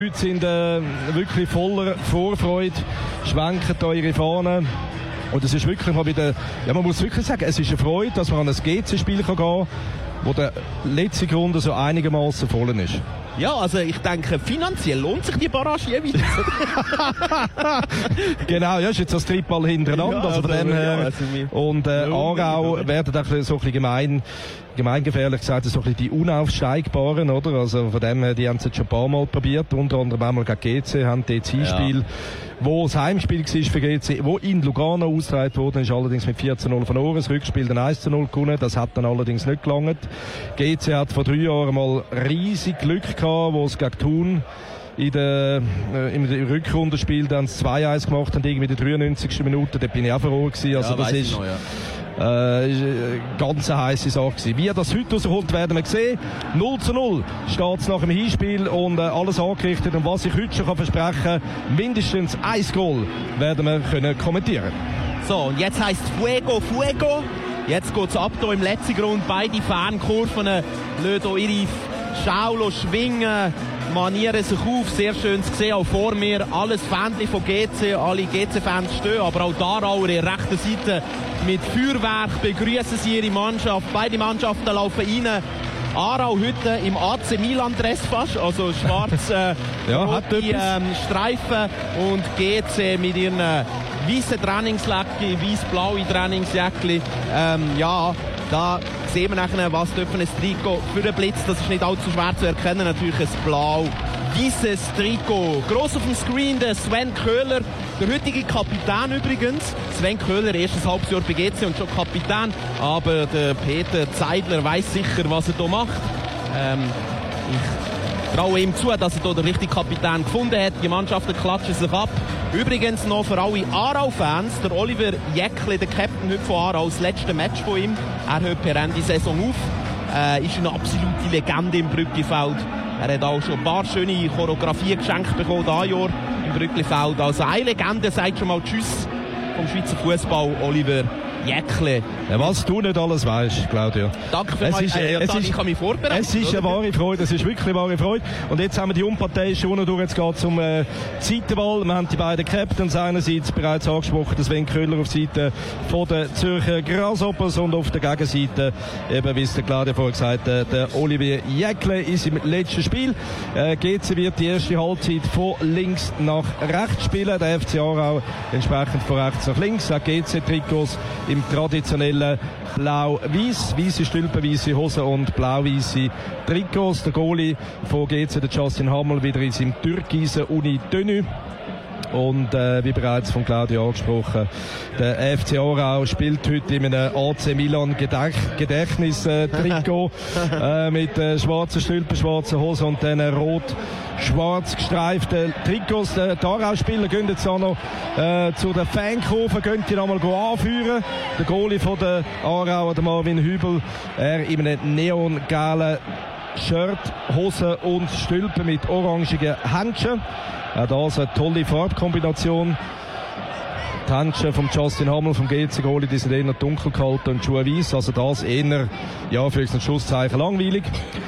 Die Leute sind wirklich voller Vorfreude, schwenken da ihre Fahnen. Und es ist wirklich mal wieder, ja, man muss wirklich sagen, es ist eine Freude, dass man an ein GC-Spiel gehen kann, wo der letzte Runde so einigermaßen voll ist. Ja, also ich denke, finanziell lohnt sich die Barrage jeweils. Genau, ja, ist jetzt das Trippball hintereinander. Ja, also von dem her. Und Aarau werden auch so ein bisschen gemeingefährlich gesagt, so ein bisschen die Unaufsteigbaren, oder? Also von dem her, die haben es jetzt schon ein paar Mal probiert, unter anderem einmal gegen GC, haben das Hinspiel, wo das Heimspiel war für GC, wo in Lugano ausgetragen wurde, ist allerdings mit 14-0 verloren, das Rückspiel dann 1-0 gewonnen, das hat dann allerdings nicht gelangt. GC hat vor 3 Jahren mal riesig Glück gehabt, wo es gegen Thun im Rückrundenspiel dann 2-1 gemacht haben, irgendwie in der 93. Minute, da bin ich auch verloren gewesen, also das ist noch, ganz eine heisse Sache gewesen. Wie das heute rauskommt, werden wir sehen. 0-0 steht es nach dem Hinspiel und alles angerichtet. Und was ich heute schon versprechen kann, mindestens 1 Goal werden wir können kommentieren. So, und jetzt heisst Fuego, Fuego. Jetzt geht es ab hier im letzten Grund. Beide Fankurven lassen hier ihre Schau schwingen, manieren sich auf. Sehr schön zu sehen, auch vor mir. Alles Fans von GC, alle GC-Fans stehen, aber auch Aarau, ihre rechte Seite mit Feuerwerk begrüßen sie ihre Mannschaft. Beide Mannschaften laufen rein. Aarau heute im AC Milan-Dress fast, also schwarz rote Streifen, und GC mit ihren weißen Trainingsläckchen, weiß-blaue Trainingsjäckchen. Da sehen wir nachher, was für ein Trikot für den Blitz. Das ist nicht allzu schwer zu erkennen. Natürlich ein blau-weißes Trikot. Gross auf dem Screen der Sven Köhler, der heutige Kapitän übrigens. Sven Köhler, erstes Halbjahr bei GC und schon Kapitän. Aber der Peter Zeidler weiss sicher, was er hier macht. Ich traue ihm zu, dass er hier den richtigen Kapitän gefunden hat. Die Mannschaften klatschen sich ab. Übrigens noch für alle Aarau-Fans, der Oliver Jäckli, der Captain heute von Aarau, das letzte Match von ihm. Er hört per Ende Saison auf. Ist eine absolute Legende im Brücklifeld. Er hat auch schon ein paar schöne Choreografien geschenkt bekommen, dieses Jahr im Brücklifeld. Also eine Legende sagt schon mal Tschüss vom Schweizer Fußball, Oliver Jäckli. Was du nicht alles weißt, Claudio. Danke für ich kann mich vorbereiten. Es ist eine wahre Freude, es ist wirklich eine wahre Freude. Und jetzt haben wir die unparteiische Runde durch. Jetzt geht es um Seitenwahl. Wir haben die beiden Captains einerseits bereits angesprochen, der Sven Köhler auf Seite von der Zürcher Grasshoppers und auf der Gegenseite, eben wie es der Claudio vorher gesagt hat, der Olivier Jäckli ist im letzten Spiel. GC wird die erste Halbzeit von links nach rechts spielen, der FC Aarau entsprechend von rechts nach links. Auch GC-Trikots im traditionellen blau-weiß, weiße Stülpen, weiße Hosen und blau-weiße Trikots. Der Goalie von GC, der Justin Hammel, wieder in seinem türkisen Uni-Tenue. Und wie bereits von Claudio angesprochen, der FC Aarau spielt heute in einem AC Milan Gedächtnis-Trikot mit schwarzen Stülpen, schwarzen Hosen und dann rot-schwarz gestreiften Trikots. Die Aarau-Spieler gehen jetzt auch noch zu den Fankurven, gehen die nochmal anführen. Der Goalie von der Aarau, der Marvin Hübel, er in einem neongelben Shirt, Hosen und Stülpen mit orangigen Händchen. Auch das eine tolle Farbkombination. Die Händchen von Justin Hammel, vom GC-Goalie, die sind eher dunkel gehalten und Schuhe weiss. Also das eher, ja, für ein Schlusszeichen langweilig.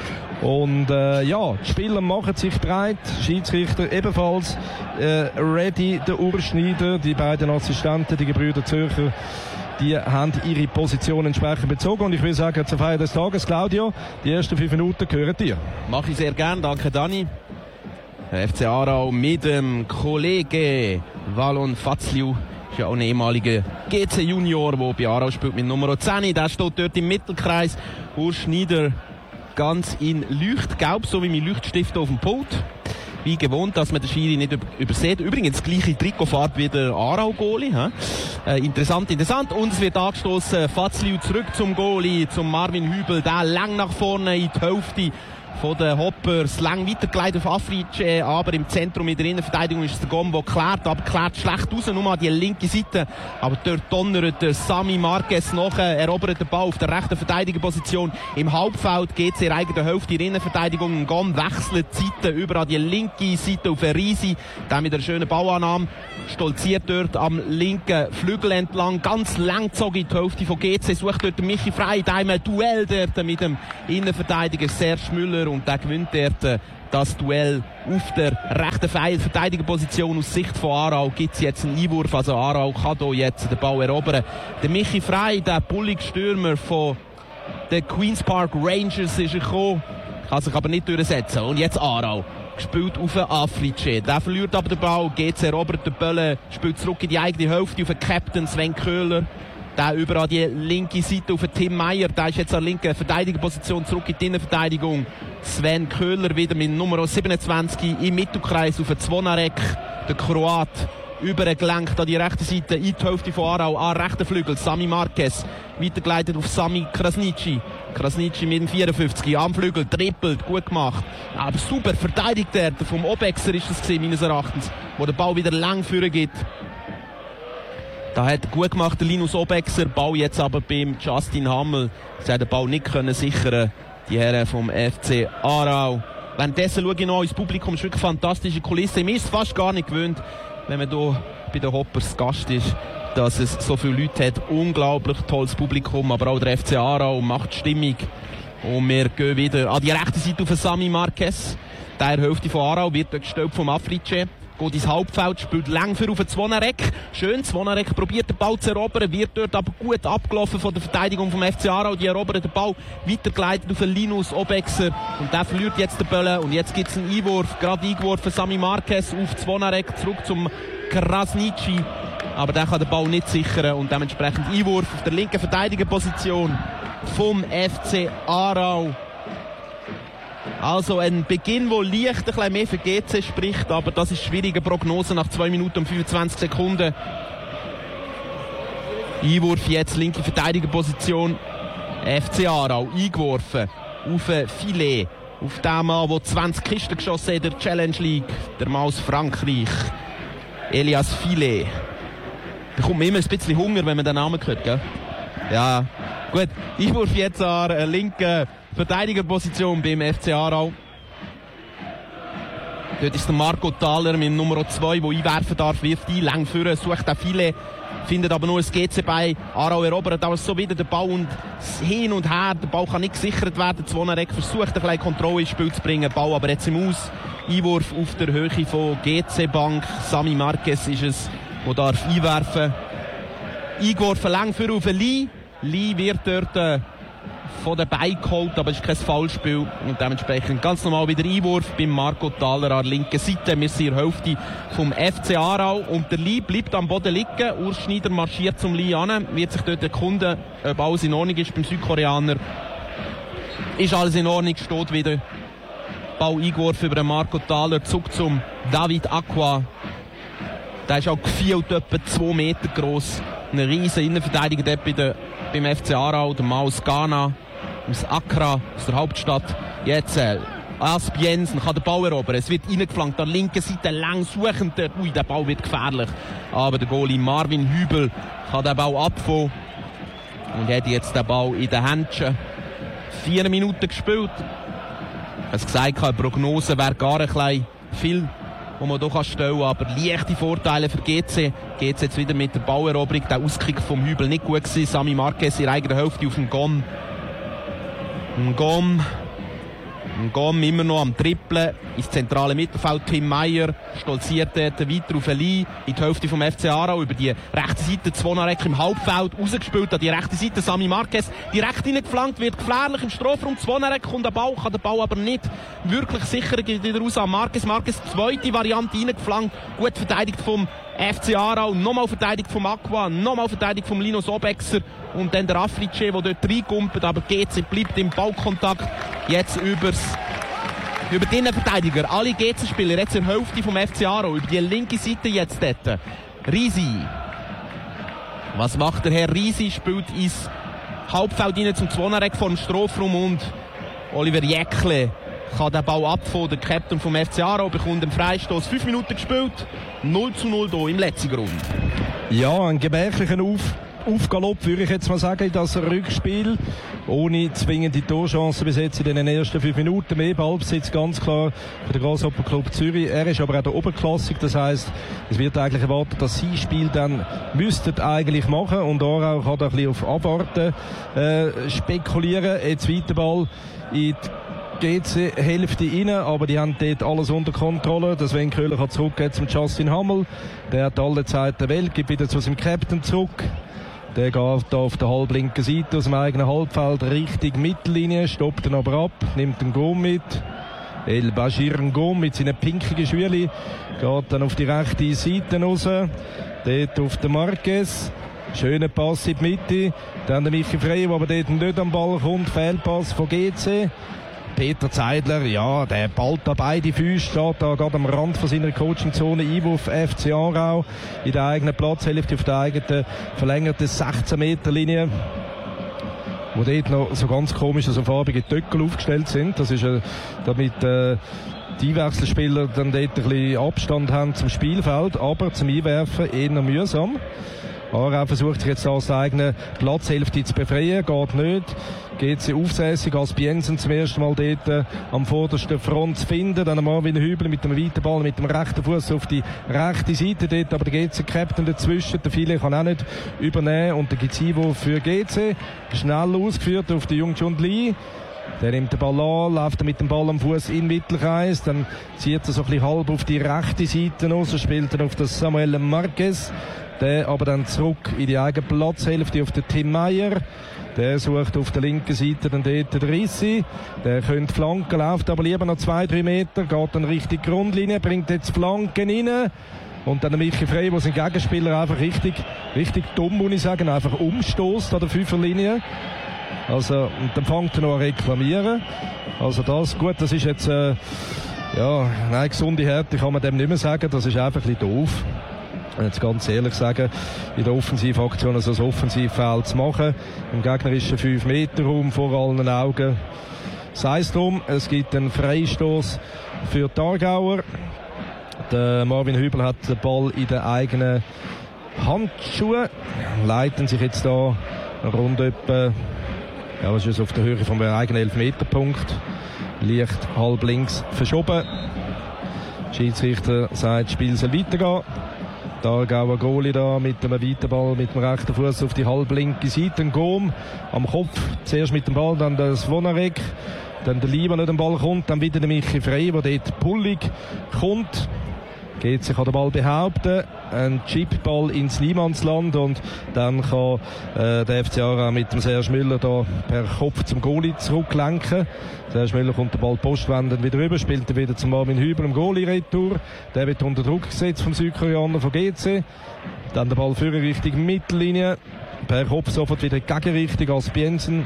Und die Spieler machen sich breit. Schiedsrichter ebenfalls ready. Der Urs Schneider, die beiden Assistenten, die Gebrüder Zürcher, die haben ihre Position entsprechend bezogen. Und ich will sagen, zur Feier des Tages, Claudio, die ersten 5 Minuten gehören dir. Mache ich sehr gern, danke Dani. Der FC Aarau mit dem Kollege Valon Fazliu, ist ja auch ein ehemaliger GC-Junior, der bei Aarau spielt mit Nummer 10. Der steht dort im Mittelkreis. Urs Schneider ganz in Leuchtgelb, so wie mein Leuchtstift auf dem Pult. Wie gewohnt, dass man den Schiri nicht übersieht. Übrigens gleiche Trikotfarbe wie der Aarau-Goalie. Interessant. Und es wird angestoßen. Fazliu zurück zum Goalie, zum Marvin Hübel. Der lang nach vorne in die Hälfte von den Hoppers, lang weitergeleitet auf Africe, aber im Zentrum in der Innenverteidigung ist es der Gombo klärt, aber klärt schlecht raus, nur an die linke Seite. Aber dort donnert der Sami Marquez noch, erobert den Ball auf der rechten Verteidigerposition. Im Halbfeld geht es in eigene Hälfte in der Innenverteidigung. Gom wechselt die Seite über an die linke Seite auf Risi, der mit einer schönen Ballannahme stolziert dort am linken Flügel entlang, ganz lang gezogen in die Hälfte von GC, sucht dort Michi Frey, da im Duell dort mit dem Innenverteidiger Serge Müller und der gewinnt dort das Duell auf der rechten Verteidigerposition. Aus Sicht von Aarau gibt es jetzt einen Einwurf, also Aarau kann hier jetzt den Ball erobern. Der Michi Frey, der bullige Stürmer von den Queen's Park Rangers, ist gekommen, kann sich aber nicht durchsetzen. Und jetzt Aarau. Gespielt auf den Africe. Der verliert aber den Ball, GC erobert den Böllen, spielt zurück in die eigene Hälfte auf den Captain Sven Köhler. Der über an die linke Seite auf den Tim Meyer. Der ist jetzt an der linken Verteidigerposition zurück in die Innenverteidigung. Sven Köhler wieder mit Nummer 27 im Mittelkreis auf den Zvonarek. Der Kroat übergelenkt an die rechte Seite in die Hälfte von Aarau, an rechten Flügel. Sami Marquez weitergeleitet auf Sami Krasniqi. Krasniqi mit dem 54 am Flügel, trippelt, gut gemacht. Aber super verteidigt er. Vom Obexer ist das gesehen, meines Erachtens, wo der Ball wieder lang führen geht. Da hat gut gemacht der Linus Obexer, Ball jetzt aber beim Justin Hammel. Sie haben den Ball nicht können sichern, die Herren vom FC Aarau. Währenddessen schaue ich noch ins Publikum, es ist wirklich eine fantastische Kulisse. Mir ist es fast gar nicht gewöhnt, wenn man hier bei den Hoppers Gast ist, dass es so viele Leute hat. Unglaublich tolles Publikum, aber auch der FC Aarau macht Stimmung. Und wir gehen wieder an die rechte Seite auf Sami Marquez. Der Hälfte von Aarau wird gestellt vom Africe. Geht ins Halbfeld, spielt lang für auf den Zvonarek. Schön, Zvonarek probiert den Ball zu erobern, wird dort aber gut abgelaufen von der Verteidigung vom FC Aarau. Die erobern den Ball, weitergeleitet auf den Linus Obexer. Und der verliert jetzt den Böllen. Und jetzt gibt es einen Einwurf, gerade eingeworfen, Sami Marquez auf Zvonarek, zurück zum Krasniqi. Aber der kann den Ball nicht sichern und dementsprechend Einwurf auf der linken Verteidigerposition vom FC Aarau. Also ein Beginn, der leicht ein bisschen mehr für GC spricht, aber das ist schwierige Prognose nach 2 Minuten und 25 Sekunden. Einwurf jetzt, linke Verteidigerposition. FC Aarau eingeworfen auf ein Filet. Auf den Mann, der 20 Kisten geschossen hat in der Challenge League. Der Mann aus Frankreich. Elias Filet. Da kommt mir immer ein bisschen Hunger, wenn man den Namen hört, gell? Ja, gut. Einwurf jetzt an der linken Verteidigerposition beim FC Aarau. Dort ist der Marco Thaler mit Nummer 2, der einwerfen darf, wirft ein, lang führen, sucht auch viele, findet aber nur ein GC bei. Aarau erobert aber so wieder den Ball und hin und her. Der Ball kann nicht gesichert werden. Zvonarek versucht ein bisschen Kontrolle ins Spiel zu bringen. Ball aber jetzt im Aus. Einwurf auf der Höhe von GC Bank. Sami Marquez ist es, der darf einwerfen. Eingeworfen lang für auf Lee. Lee wird dort von den Beinen geholt, aber es ist kein Foulspiel und dementsprechend ganz normal wieder Einwurf beim Marco Thaler an der linken Seite. Wir sind in der Hälfte vom FC Aarau und der Lee bleibt am Boden liegen. Urs Schneider marschiert zum Lee an, wird sich dort erkunden, ob alles in Ordnung ist beim Südkoreaner. Ist alles in Ordnung, steht wieder. Ball eingeworfen über den Marco Thaler, zurück zum David Aqua. Der ist auch gefühlt etwa 2 Meter groß. Ein riesen Innenverteidiger dort beim FC Aarau, der Mann aus Ghana, aus Accra, aus der Hauptstadt. Jetzt Asp Jensen kann den Ball erobern. Es wird reingeflankt, an der linken Seite lang suchend. Ui, der Ball wird gefährlich. Aber der Goalie Marvin Hübel kann den Ball abfangen und hat jetzt den Ball in den Händchen. 4 Minuten gespielt. Ich habe gesagt, eine Prognose wäre gar ein bisschen viel, wo man hier stellen kann, aber leichte Vorteile für GC. GC jetzt wieder mit der Balleroberung. Der Auskick vom Hübel nicht gut gewesen. Sami Marquez in eigener Hälfte auf dem Gom. Gom immer noch am Trippeln ins zentrale Mittelfeld. Tim Meyer stolziert dort weiter auf Lee in die Hälfte vom FC Aarau über die rechte Seite. Zvonarek im Halbfeld rausgespielt an die rechte Seite. Sami Marquez direkt reingeflankt, wird gefährlich im Strafraum. Zvonarek kommt den Ball, kann den Ball aber nicht wirklich sicher, geht wieder raus an Marquez. Marquez zweite Variante reingeflankt, gut verteidigt vom FC Aarau, nochmal verteidigt vom Aqua, nochmal verteidigt vom Linus Obexer und dann der Africe, der dort reinkumpelt, aber GC bleibt im Ballkontakt. Jetzt über die Innenverteidiger, alle GC-Spieler, jetzt in der Hälfte vom FC Aarau, über die linke Seite jetzt dort. Risi. Was macht der Herr Risi? Spielt ins Halbfeld rein zum Zvonarek vor dem Strafraum und Oliver Jäckle kann den Ball abfangen. Der Captain vom FC Aarau bekommt einen Freistoß. 5 Minuten gespielt. 0:0 hier im letzten Grund. Ja, ein gemächlicher Aufgalopp, würde ich jetzt mal sagen, in das Rückspiel. Ohne zwingende Torchancen bis jetzt in den ersten 5 Minuten. Mehr Ballbesitz ganz klar für den Grasshopper Club Zürich. Er ist aber auch der Oberklassik. Das heisst, es wird eigentlich erwartet, dass sie Spiel dann müssten eigentlich machen. Und Aarau kann da ein bisschen auf Abwarten spekulieren. Jetzt weiter Ball in die GC Hälfte rein, aber die haben dort alles unter Kontrolle. Der Sven Köhler kann zurückgehen zum Justin Hammel. Der hat alle Zeit der Welt, gibt wieder zu seinem Captain zurück. Der geht da auf der halblinken Seite aus dem eigenen Halbfeld Richtung Mittellinie, stoppt ihn aber ab, nimmt den Gom mit. El Bashir Ngom mit seinen pinkigen Schüli geht dann auf die rechte Seite raus. Dort auf den Marquez. Schöner Pass in die Mitte. Dann der Michi Frey, der aber dort nicht am Ball kommt. Fehlpass von GC. Peter Zeidler, ja, der ballt da beide Füße, steht da gerade am Rand von seiner Coachingzone, Einwurf FC Aarau in der eigenen Platzhälfte auf der eigenen verlängerten 16-Meter-Linie, wo dort noch so ganz komisch so farbige Töckel aufgestellt sind. Das ist damit die Wechselspieler dann dort ein bisschen Abstand haben zum Spielfeld, aber zum Einwerfen eher mühsam. Aarau versucht sich jetzt aus der eigenen Platzhälfte zu befreien, geht nicht. Geht sie aufsässig als Biensen zum ersten Mal dort am vordersten Front zu finden. Dann Marvin Hübel mit dem weiten Ball mit dem rechten Fuß auf die rechte Seite dort, aber der GC-Captain dazwischen. Der Viele kann auch nicht übernehmen und der Gizivo für GC. Schnell ausgeführt auf die Jung Chun Lee. Der nimmt den Ball an, läuft mit dem Ball am Fuß in den Mittelkreis, dann zieht er so ein bisschen halb auf die rechte Seite raus, spielt dann auf das Samuel Marquez. Der aber dann zurück in die eigene Platzhälfte auf den Tim Meyer. Der sucht auf der linken Seite dann dort den Rissi. Der könnte flanken, läuft aber lieber noch 2-3 Meter, geht dann Richtung Grundlinie, bringt jetzt Flanken rein. Und dann der Michi Frey, der sein Gegenspieler einfach richtig dumm, muss ich sagen, einfach umstößt an der Fünferlinie. Also, und dann fängt er noch an reklamieren. Also das, gut, das ist jetzt, gesunde Härte kann man dem nicht mehr sagen, das ist einfach ein bisschen doof. Jetzt ganz ehrlich sagen, in der Offensivaktion also das Offensivfeld zu machen, im gegnerischen 5-Meter-Raum vor allen Augen. Sei es drum, es gibt einen Freistoß für die Aargauer. Der Marvin Hübel hat den Ball in den eigenen Handschuhen, leiten sich jetzt da rund etwa, was ist auf der Höhe vom eigenen 11-Meter-Punkt, leicht halb links verschoben. Der Schiedsrichter sagt, das Spiel soll weitergehen. Der Aargauer Goalie da mit dem weiten Ball mit dem rechten Fuß auf die halblinke Seite. Ein Gom am Kopf, zuerst mit dem Ball, dann der Svonarek, dann der Lieber nicht am Ball kommt, dann wieder der Michi Frey, der dort pullig kommt. Geht sich an den Ball behaupten, ein Chipball ins Niemandsland und dann kann der FC Aarau mit dem Serge Müller da per Kopf zum Goalie zurücklenken. Serge Müller kommt den Ball postwendend wieder rüber, spielt er wieder zum Marvin Hübel im Goalie-Retour. Der wird unter Druck gesetzt vom Südkoreaner von GC. Dann der Ball führen Richtung Mittellinie. Per Kopf sofort wieder Gegenrichtung als Biensen.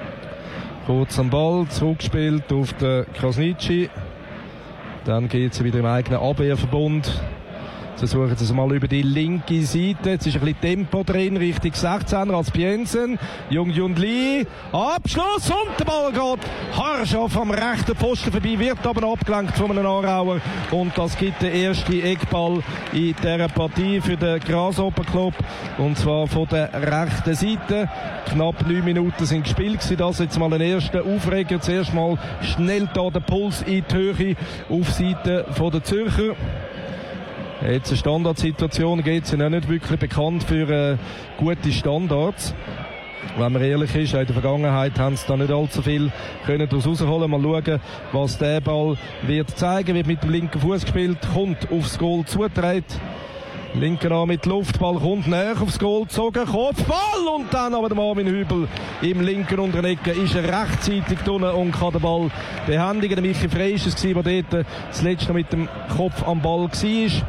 Kurz am Ball, zurückgespielt auf den Krasnitschi. Dann geht sie wieder im eigenen Abwehrverbund. Versuchen sie es mal über die linke Seite. Jetzt ist ein bisschen Tempo drin, Richtung 16er als Biensen. Jung Jun Lee. Abschluss und der Ball geht haarscharf am rechten Pfosten vorbei, wird aber noch abgelenkt von einem Aarauer. Und das gibt den ersten Eckball in dieser Partie für den Grasshopper Club. Und zwar von der rechten Seite. Knapp 9 Minuten sind gespielt gewesen. Das jetzt mal ein erster Aufreger. Zuerst mal schnell da der Puls in die Höhe auf Seite von der Zürcher. Jetzt eine Standardsituation, geht es ja nicht wirklich bekannt für gute Standards. Wenn man ehrlich ist, in der Vergangenheit haben sie da nicht allzu viel können daraus rausholen. Mal schauen, was der Ball wird zeigen. Wird mit dem linken Fuß gespielt, kommt aufs Goal zugetragen. Linker Arm mit Luftball, kommt näher aufs Goal gezogen, Kopfball und dann aber der Marvin Hübel im linken unteren Ecke ist er rechtzeitig drinnen und kann den Ball behändigen. Der Michi Frey ist es gewesen, der dort zuletzt noch mit dem Kopf am Ball war.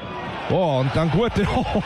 Oh, und dann guter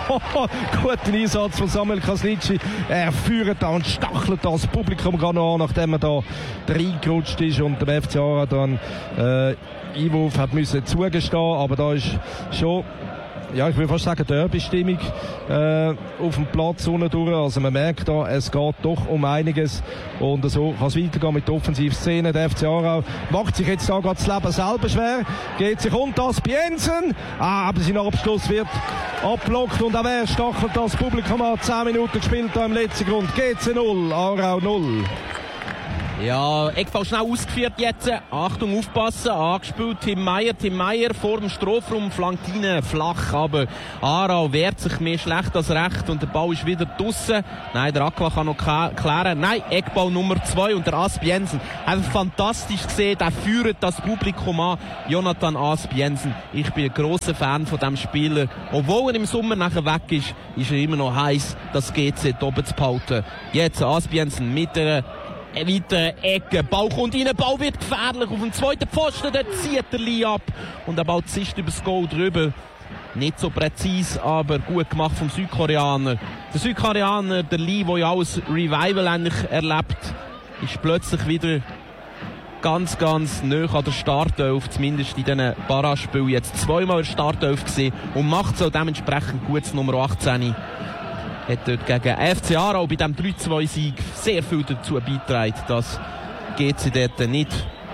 Einsatz von Samuel Krasnitschi. Er führt da und stachelt das Publikum gerade noch an, nachdem er da reingerutscht ist und der FC Aarau dann Einwurf hat müssen zugestehen, aber da ist schon, ja, ich würde fast sagen, Derby-Stimmung auf dem Platz unten durch. Also man merkt da, es geht doch um einiges und so kann es weitergehen mit der Offensivszene. Der FC Aarau macht sich jetzt da gerade das Leben selber schwer, geht sich unter das Biensen, aber sein Abschluss wird abblockt und auch er stachelt das Publikum an. 10 Minuten gespielt da im letzten Grund. GC 0, Aarau 0. Ja, Eckball schnell ausgeführt jetzt. Achtung, aufpassen. Angespielt Tim Meyer vor dem Strafraum, flankt rein, flach. Aber Aarau wehrt sich mehr schlecht als recht und der Ball ist wieder draussen. Nein, der Aqua kann noch klären. Nein, Eckball Nummer 2 und der Asp Jensen. Einfach fantastisch gesehen, der führt das Publikum an. Jonathan Asp Jensen. Ich bin ein grosser Fan von diesem Spieler. Obwohl er im Sommer nachher weg ist, ist er immer noch heiß, das GC oben zu behalten. Jetzt Asp Jensen mit der weiteren Ecke. Ball kommt rein, Ball wird gefährlich. Auf dem zweiten Pfosten, dort zieht der Lee ab. Und der Ball zischt über das Goal drüber. Nicht so präzise, aber gut gemacht vom Südkoreaner. Der Südkoreaner, der Lee, der ja auch ein Revival eigentlich erlebt, ist plötzlich wieder ganz nah an der Startelf, zumindest in diesen Barrage-Spielen. Jetzt zweimal in der Startelf gesehen und macht so dementsprechend gutes Nummer 18. Hat dort gegen FC Aarau bei diesem 3-2-Sieg sehr viel dazu beigetragen, dass GC dort nicht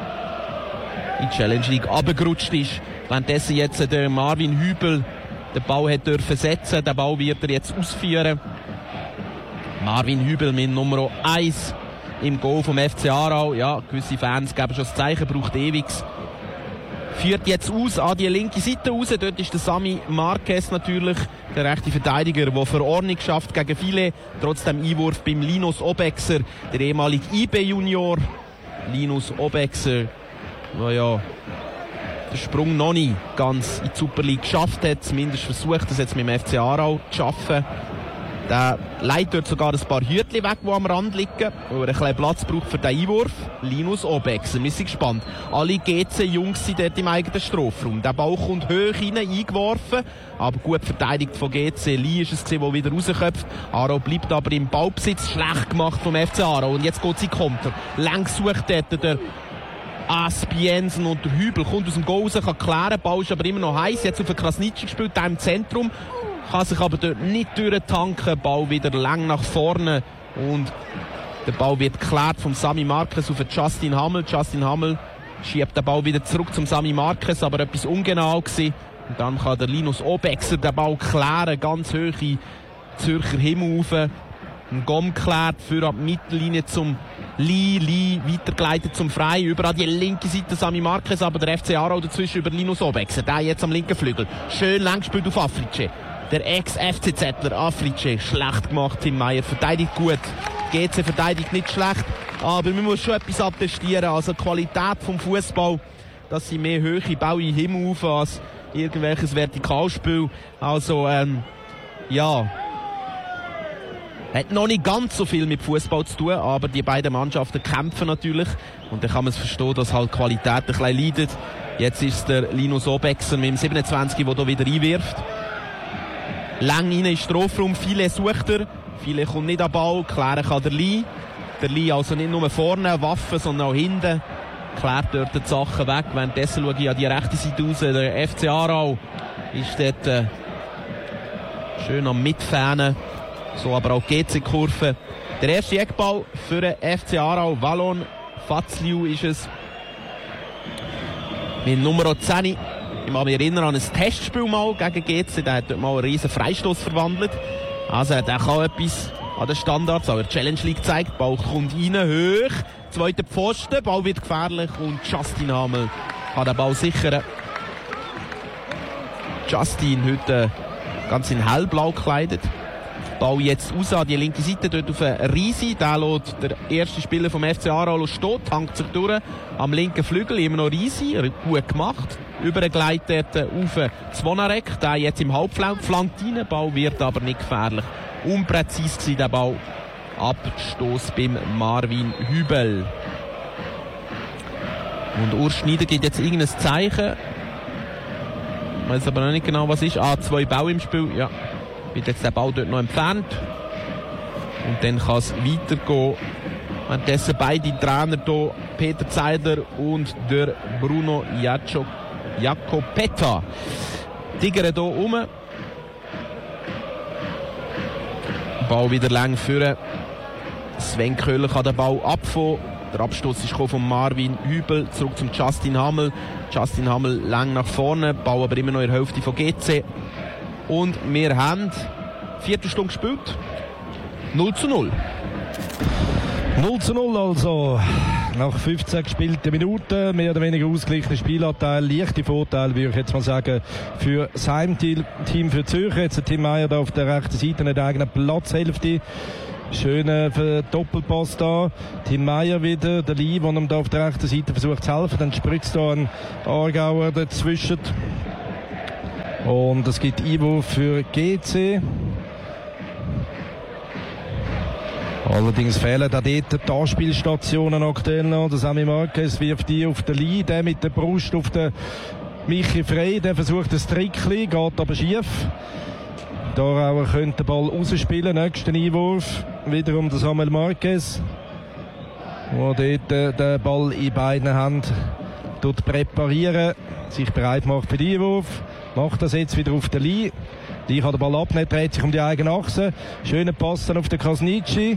in die Challenge League runtergerutscht ist. Währenddessen jetzt der Marvin Hübel den Ball hat dürfen setzen. Den Ball wird er jetzt ausführen. Marvin Hübel mit Nummer 1 im Goal vom FC Aarau. Ja, gewisse Fans geben schon das Zeichen, braucht ewiges. Führt jetzt aus an die linke Seite raus. Dort ist der Sami Marquez natürlich, der rechte Verteidiger, der für Ordnung schafft gegen viele. Trotzdem Einwurf beim Linus Obexer, der ehemalige IB-Junior. Linus Obexer, der ja den Sprung noch nicht ganz in die Super League geschafft hat. Zumindest versucht es jetzt mit dem FC Aarau zu schaffen. Der leitet dort sogar ein paar Hütchen weg, die am Rand liegen, weil er ein bisschen Platz braucht für den Einwurf. Linus Obexer, wir sind gespannt. Alle GC-Jungs sind dort im eigenen Strafraum. Der Ball kommt hoch rein, eingeworfen, aber gut verteidigt von GC. Lee ist es gewesen, der wieder rausköpft. Aarau bleibt aber im Ballbesitz, schlecht gemacht vom FC Aarau. Und jetzt geht sie Konter. Längs sucht dort der Asp Jensen und der Hübel kommt aus dem Goal raus, kann klären, der Ball ist aber immer noch heiß. Jetzt auf den Krasnitschi gespielt, da im Zentrum. Kann sich aber dort nicht durchtanken. Ball wieder lang nach vorne. Und der Ball wird geklärt vom Sami Marquez auf den Justin Hammel. Justin Hammel schiebt den Ball wieder zurück zum Sami Marquez, aber etwas ungenau gewesen. Und dann kann der Linus Obexer den Ball klären. Ganz hoch in Zürcher Himmel rauf. Ein Gomm klärt für die Mittellinie zum Lee weitergeleitet zum Frei. Über an die linke Seite Sami Marquez, aber der FC Aarau dazwischen über Linus Obexer. Der jetzt am linken Flügel. Schön lang gespielt auf Africe. Der Ex-FCZler Africe, schlecht gemacht, Tim Meyer, verteidigt gut. GC verteidigt nicht schlecht, aber man muss schon etwas attestieren. Also die Qualität vom Fußball, dass sie mehr hohe Bau in den Himmel auf als irgendwelches Vertikalspiel. Also, ja, hat noch nicht ganz so viel mit Fußball zu tun, aber die beiden Mannschaften kämpfen natürlich. Und dann kann man es verstehen, dass halt die Qualität ein bisschen leidet. Jetzt ist der Linus Obexer mit dem 27, der hier wieder einwirft. Lang rein in den Strafraum, viele sucht er, viele kommt nicht an den Ball, klären kann der Lee. Der Lee also nicht nur vorne Waffen, sondern auch hinten. Klärt dort die Sachen weg. Währenddessen schaue ich an die rechte Seite raus. Der FC Aarau ist dort schön am Mitfähnen. So aber auch GC-Kurve. Der erste Eckball für den FC Aarau. Valon Fazliu ist es. Mit Nummer 10. Ich kann mich erinnern an ein Testspiel mal gegen GC. Der hat dort mal einen riesen Freistoß verwandelt. Also der kann etwas an den Standards, auch in der Challenge League gezeigt. Ball kommt rein, hoch. Zweiter Pfosten, Ball wird gefährlich und Justin Hammel kann den Ball sichern. Justin heute ganz in hellblau gekleidet. Ball jetzt raus an die linke Seite, dort auf Risi. Der lässt der erste Spieler vom FC Aarau stehen, tankt sich durch. Am linken Flügel immer noch Risi, gut gemacht. Übergeleitet auf Zvonarek, der jetzt im Halbflank flankt rein. Ball wird aber nicht gefährlich. Unpräzis war der Ball. Abstoß beim Marvin Hübel. Und Urs Schneider gibt jetzt irgendein Zeichen. Ich weiß aber noch nicht genau, was ist. 2 Ball im Spiel. Ja. Wird jetzt der Ball dort noch entfernt. Und dann kann es weitergehen. Währenddessen beide Trainer hier, Peter Zeidler und der Bruno Jacopetta. Tigern hier rum. Ball wieder lang führen. Sven Köhler kann den Ball abfangen. Der Abstoß ist von Marvin Hübel zurück zum Justin Hammel. Justin Hammel lang nach vorne. Ball aber immer noch in der Hälfte von GC. Und wir haben 4. Stunde gespielt. 0:0. 0:0 also. Nach 15 gespielten Minuten, mehr oder weniger ausgeglichener Spielanteil, leichte Vorteil, würde ich jetzt mal sagen, für das Heimteam für Zürich. Jetzt Tim Meyer da auf der rechten Seite, nicht eigene Platzhälfte. Schöner Doppelpass da. Tim Meyer wieder, der Lee, der ihm da auf der rechten Seite versucht zu helfen. Dann spritzt da ein Aargauer dazwischen. Und es gibt Einwurf für GC. Allerdings fehlen da dort die Anspielstationen aktuell noch. Der Sammy Marquez wirft die auf den Lee, der mit der Brust auf den Michi Frey, der versucht das Trickli, geht aber schief. Der Aarauer könnte den Ball rausspielen, nächsten Einwurf, wiederum der Samuel Marquez, der dort den Ball in beiden Händen präparieren, sich bereit macht für den Einwurf, macht das jetzt wieder auf den Lee. Lee kann den Ball abnehmen, dreht sich um die eigene Achse. Schöner Pass dann auf den Krasnitschi.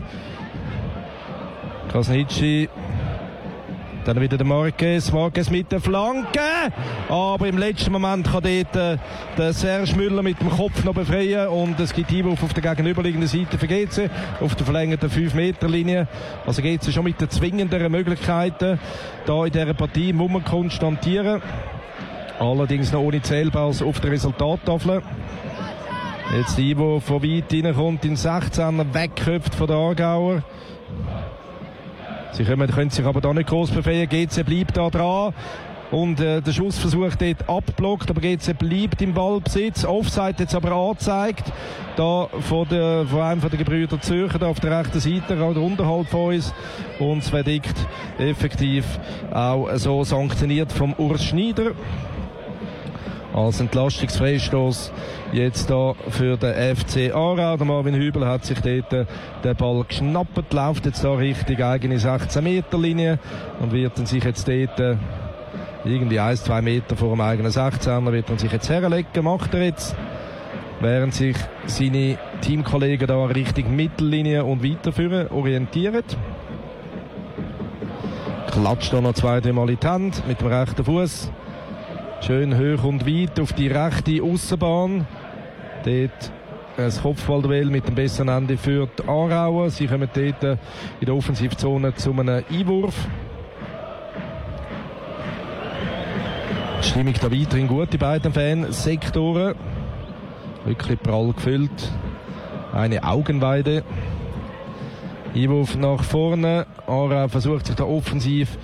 Dann wieder der Marquez mit der Flanke. Aber im letzten Moment kann dort der Serge Müller mit dem Kopf noch befreien. Und es gibt Einwurf auf der gegenüberliegenden Seite für GC. Auf der verlängerten 5-Meter-Linie. Also GC schon mit den zwingenderen Möglichkeiten, da in dieser Partie muss man konstantieren. Allerdings noch ohne Zählbaus auf der Resultattafel. Jetzt Ivo von weit reinkommt in 16er, wegköpft von der Aargauer. Sie können sich aber da nicht groß befreien. GC bleibt da dran. Und der Schussversuch dort abblockt, aber GC bleibt im Ballbesitz. Offside jetzt aber angezeigt. Da von einem der Gebrüder Zürcher, da auf der rechten Seite, gerade unterhalb von uns. Und das Verdikt effektiv auch so sanktioniert vom Urs Schneider. Als Entlastungsfreistoß jetzt da für den FC Aarau. Der Marvin Hübel hat sich dort den Ball geschnappt, läuft jetzt da Richtung eigene 16-Meter-Linie und wird dann sich jetzt dort irgendwie 1-2 Meter vor dem eigenen 16er wird er sich jetzt herlegen, macht er jetzt, während sich seine Teamkollegen da Richtung Mittellinie und weiterführen orientieren. Klatscht da noch 2-3 Mal in die Hand mit dem rechten Fuß. Schön hoch und weit auf die rechte Aussenbahn. Dort ein Kopfballduell mit dem besseren Ende für die Aarauer. Sie kommen dort in der Offensivzone zu einem Einwurf. Die Stimmung da weiterhin gut, die beiden Fansektoren. Wirklich prall gefüllt. Eine Augenweide. Einwurf nach vorne. Aarau versucht sich da offensiv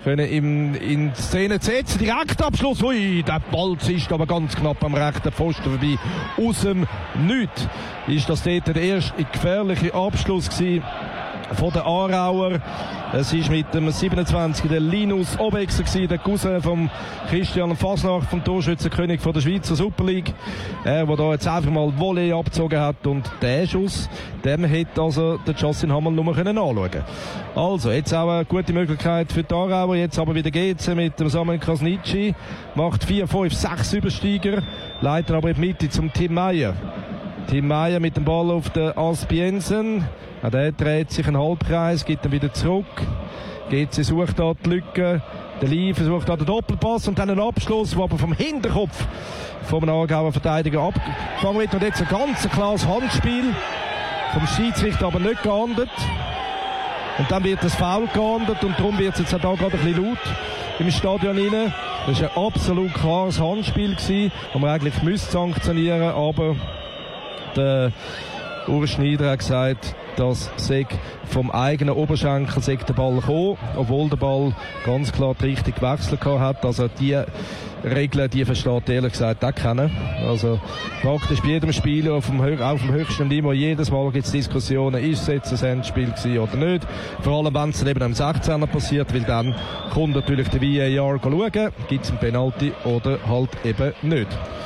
in Szene zu setzen. Direktabschluss. Ui, der Ball ist aber ganz knapp am rechten Pfosten vorbei. Aus dem Nichts ist das dort der erste gefährliche Abschluss gewesen von den Aarauer. Es war mit dem 27. der Linus Obexer gewesen, der Cousin von Christian Fasnacht, vom Torschützenkönig von der Schweizer Super League. Er, der da jetzt einfach mal Volley abgezogen hat, und der Schuss, dem hätte also der Justin Hammel nur anschauen können. Also, jetzt auch eine gute Möglichkeit für die Aarauer. Jetzt aber wieder GC mit dem Samuel Krasnitschi. Macht 4, 5, 6 Übersteiger. Leitet aber in die Mitte zum Tim Meyer. Tim Meyer mit dem Ball auf den Aspiensen. Auch der dreht sich einen Halbkreis, geht dann wieder zurück. GC sucht da die Lücke. Der Lee versucht da den Doppelpass und dann einen Abschluss, der aber vom Hinterkopf vom Aargauer Verteidiger abgefangen wird. Und jetzt ein ganz klares Handspiel. Vom Schiedsrichter aber nicht geahndet. Und dann wird das Foul geahndet und darum wird es jetzt auch da gerade ein bisschen laut im Stadion rein. Das war ein absolut klares Handspiel gewesen, das man eigentlich müsste sanktionieren, aber der Urs Schneider hat gesagt, dass vom eigenen Oberschenkel der Ball gekommen, obwohl der Ball ganz klar die Richtung gewechselt hat. Also die Regeln, die versteht ehrlich gesagt auch kennen. Also praktisch bei jedem Spiel auf dem höchsten Niveau, jedes Mal gibt es Diskussionen, ist es jetzt ein Endspiel gewesen oder nicht. Vor allem, wenn es eben am 16er passiert, weil dann kommt natürlich der VAR schauen, gibt es einen Penalty oder halt eben nicht.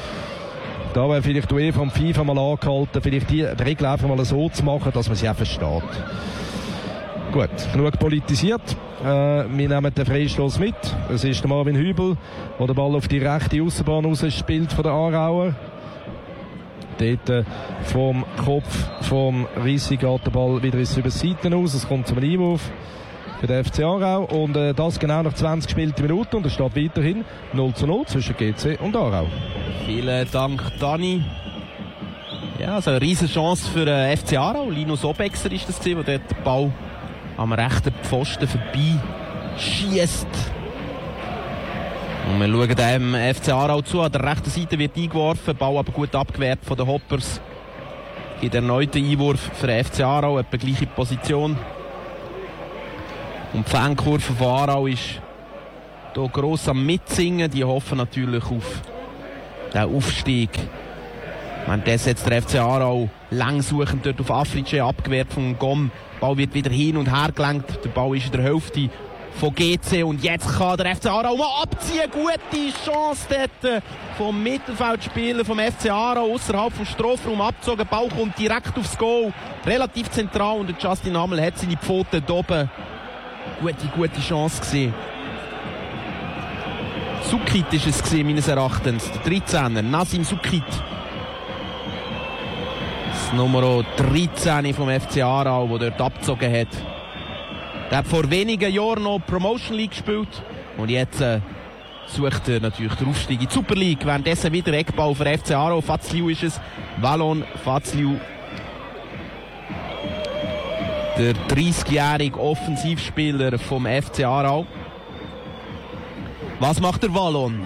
Da wäre vielleicht die UEFA und FIFA mal angehalten, vielleicht die Regel einfach mal so zu machen, dass man sie auch versteht. Gut, genug politisiert. Wir nehmen den Freistoß mit. Es ist der Marvin Hübel, der den Ball auf die rechte Aussenbahn rausspielt von der Aarauer. Dort vom Kopf vom Rissi geht der Ball wieder über die Seiten aus. Es kommt zum Einwurf für den FC Aarau. Und das genau nach 20 gespielten Minuten. Und es steht weiterhin 0:0 zwischen GC und Aarau. Vielen Dank, Dani. Ja, also eine riesen Chance für den FC Aarau. Linus Obexer ist das, der dort den Ball am rechten Pfosten vorbei schießt. Und wir schauen dem FC Aarau zu. An der rechten Seite wird eingeworfen, Ball aber gut abgewehrt von den Hoppers. Gibt erneuten Einwurf für den FC Aarau, etwa gleiche Position. Und die Fankurve von Aarau ist hier gross am Mitsingen. Die hoffen natürlich auf den Aufstieg. Wenn das jetzt der FC Aarau lang suchend dort auf Africe abgewehrt von Gom. Der Ball wird wieder hin und her gelenkt. Der Ball ist in der Hälfte von GC und jetzt kann der FC Aarau mal abziehen. Gute Chance dort vom Mittelfeldspieler vom FC Aarau außerhalb vom Strafraum abgezogen. Der Ball kommt direkt aufs Goal. Relativ zentral und Justin Hammel hat seine Pfoten oben. Gute Chance gesehen. Sukit ist es gesehen, meines Erachtens. Der 13er, Nazim Sukit. Das Nummer 13 vom FC Aarau, der dort abgezogen hat. Der hat vor wenigen Jahren noch Promotion League gespielt. Und jetzt sucht er natürlich den Aufstieg in die Super League. Währenddessen wieder Eckball für FC Aarau. Fazliu ist es. Valon Fazliu. Der 30-jährige Offensivspieler vom FC Aarau. Was macht der Valon?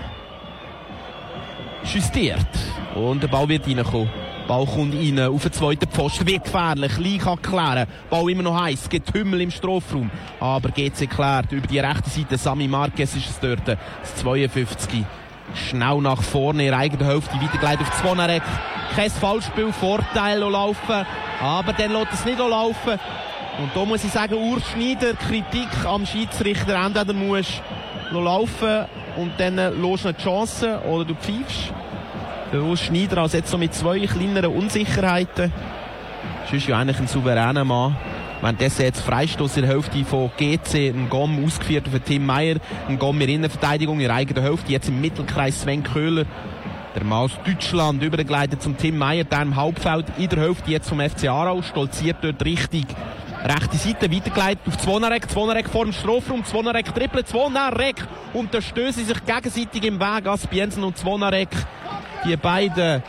Justiert. Und der Ball wird reinkommen. Ball kommt rein auf den zweiten Pfosten. Wird gefährlich. Lee kann klären. Ball immer noch heiß. Getümmel im Strafraum. Aber GC klärt. Über die rechte Seite. Sami Marquez ist es dort. Das 52. Schnell nach vorne. In eigener Hälfte. Weitergeleitet auf Zvonarek. Kein Fallspiel. Vorteil laufen. Aber dann lässt es nicht laufen. Und da muss ich sagen, Urs Schneider, Kritik am Schiedsrichter. Entweder musst du laufen und dann lässt du eine Chance oder du pfeifst. Der Urs Schneider also jetzt so mit 2 kleineren Unsicherheiten. Das ist ja eigentlich ein souveräner Mann. Wenn das jetzt Freistoß in der Hälfte von GC, ein Gom ausgeführt für Tim Meyer, ein Gom in Innenverteidigung in eigener Hälfte, jetzt im Mittelkreis Sven Köhler. Der Mann aus Deutschland übergeleitet zum Tim Meyer, der im Halbfeld in der Hälfte jetzt vom FC Aarau, stolziert dort richtig. Rechte Seite weitergeleitet auf Zvonarek. Zvonarek vor dem Strafraum. Zvonarek trippelt. Zvonarek. Und da stößen sich gegenseitig im Weg. Aspiensen und Zvonarek. Die beiden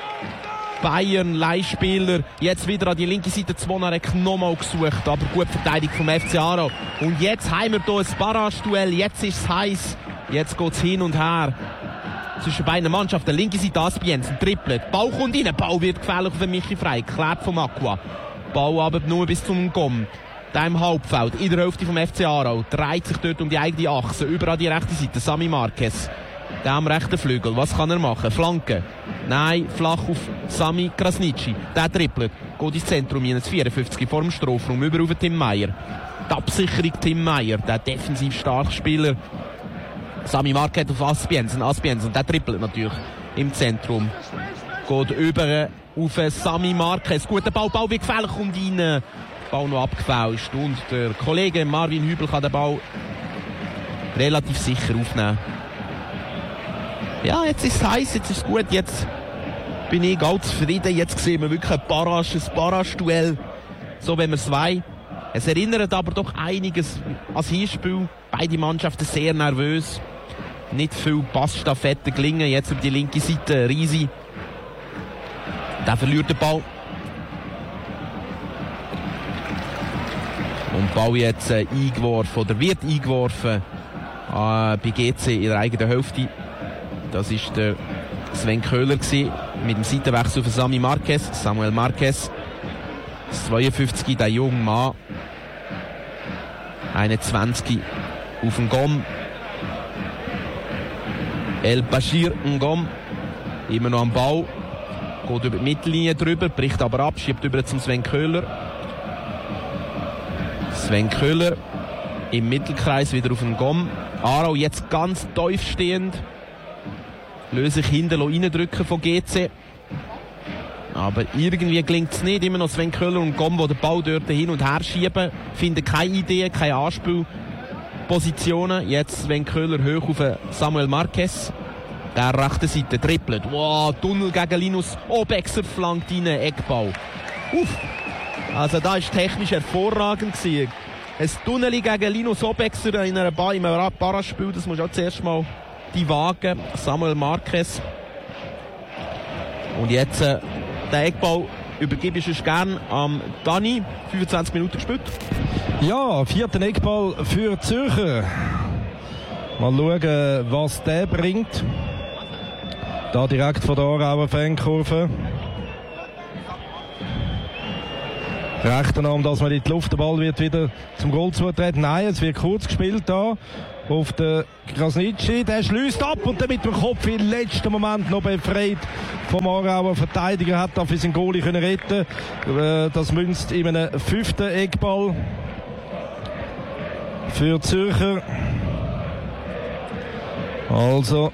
Bayern-Leihspieler. Jetzt wieder an die linke Seite. Zvonarek nochmal gesucht. Aber gut verteidigt vom FC Aarau. Und jetzt haben wir hier ein Barrage-Duell. Jetzt ist es heiß. Jetzt geht es hin und her. Zwischen beiden Mannschaften. Linke Seite Aspiensen. Trippelt. Ball kommt rein. Ball wird gefährlich für Michi Frey. Klärt vom Aqua. Ball aber nur bis zum Gom. Der im Halbfeld, in der Hälfte vom FC Aarau, dreht sich dort um die eigene Achse, über an die rechte Seite, Sami Marquez. Der am rechten Flügel, was kann er machen? Flanke. Nein, flach auf Sami Krasnitschi. Der trippelt, geht ins Zentrum, ins 54 vor dem Strafraum, über auf Tim Meyer. Die Absicherung Tim Meyer, der defensiv starke Spieler. Sami Marquez auf Aspiensen, der trippelt natürlich im Zentrum. Geht über auf Sami Marquez. Guter Ball wird gefährlich, kommt rein. Ball noch abgefälscht. Und der Kollege Marvin Hübel kann den Ball relativ sicher aufnehmen. Ja, jetzt ist es heiß, jetzt ist es gut. Jetzt bin ich ganz zufrieden. Jetzt sehen wir wirklich ein Barrage-Duell. So, wenn wir es wollen. Es erinnert aber doch einiges ans Hinspiel. Beide Mannschaften sehr nervös. Nicht viel Passstaffetten gelingen. Jetzt über die linke Seite Risi. Der verliert den Ball. Und Ball jetzt eingeworfen, oder wird eingeworfen bei GC in der eigenen Hälfte. Das war der Sven Köhler gewesen, mit dem Seitenwechsel für Sami Marquez. Samuel Marquez, 52, der junge Mann. 21 auf dem Gom. El Bashir Ngom, immer noch am Ball. Geht über die Mittellinie drüber, bricht aber ab, schiebt über zum Sven Köhler. Sven Köhler im Mittelkreis wieder auf den Gom. Aarau jetzt ganz tief stehend. Löst sich hinten reindrücken von GC. Aber irgendwie gelingt es nicht. Immer noch Sven Köhler und Gom, die den Ball dort hin und her schieben. Finden keine Ideen, keine Anspielpositionen. Jetzt Sven Köhler hoch auf Samuel Marquez. Der rechte Seite trippelt. Wow, Tunnel gegen Linus Obexer flankt rein, Eckball. Uff. Also da war technisch hervorragend gewesen. Ein Tunnel gegen Linus Obexer in einem Barrage-Spiel, das muss auch zuerst mal die wagen. Samuel Marquez. Und jetzt den Eckball übergebe ich gerne an Dani. 25 Minuten gespielt. Ja, 4. Eckball für Zürcher. Mal schauen, was der bringt. Da direkt von der Aarauer Fankurve. Rechter Arm, dass man in die Luft, der Ball wird wieder zum Goal zutreten. Nein, es wird kurz gespielt da auf den Krasnitschi. Der schließt ab und dann mit dem Kopf im letzten Moment noch befreit vom Aarauer Verteidiger. Hat da für seinen Goalie können retten. Das münzt in einem 5. Eckball für Zürcher. Also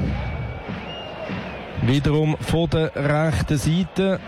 wiederum von der rechten Seite.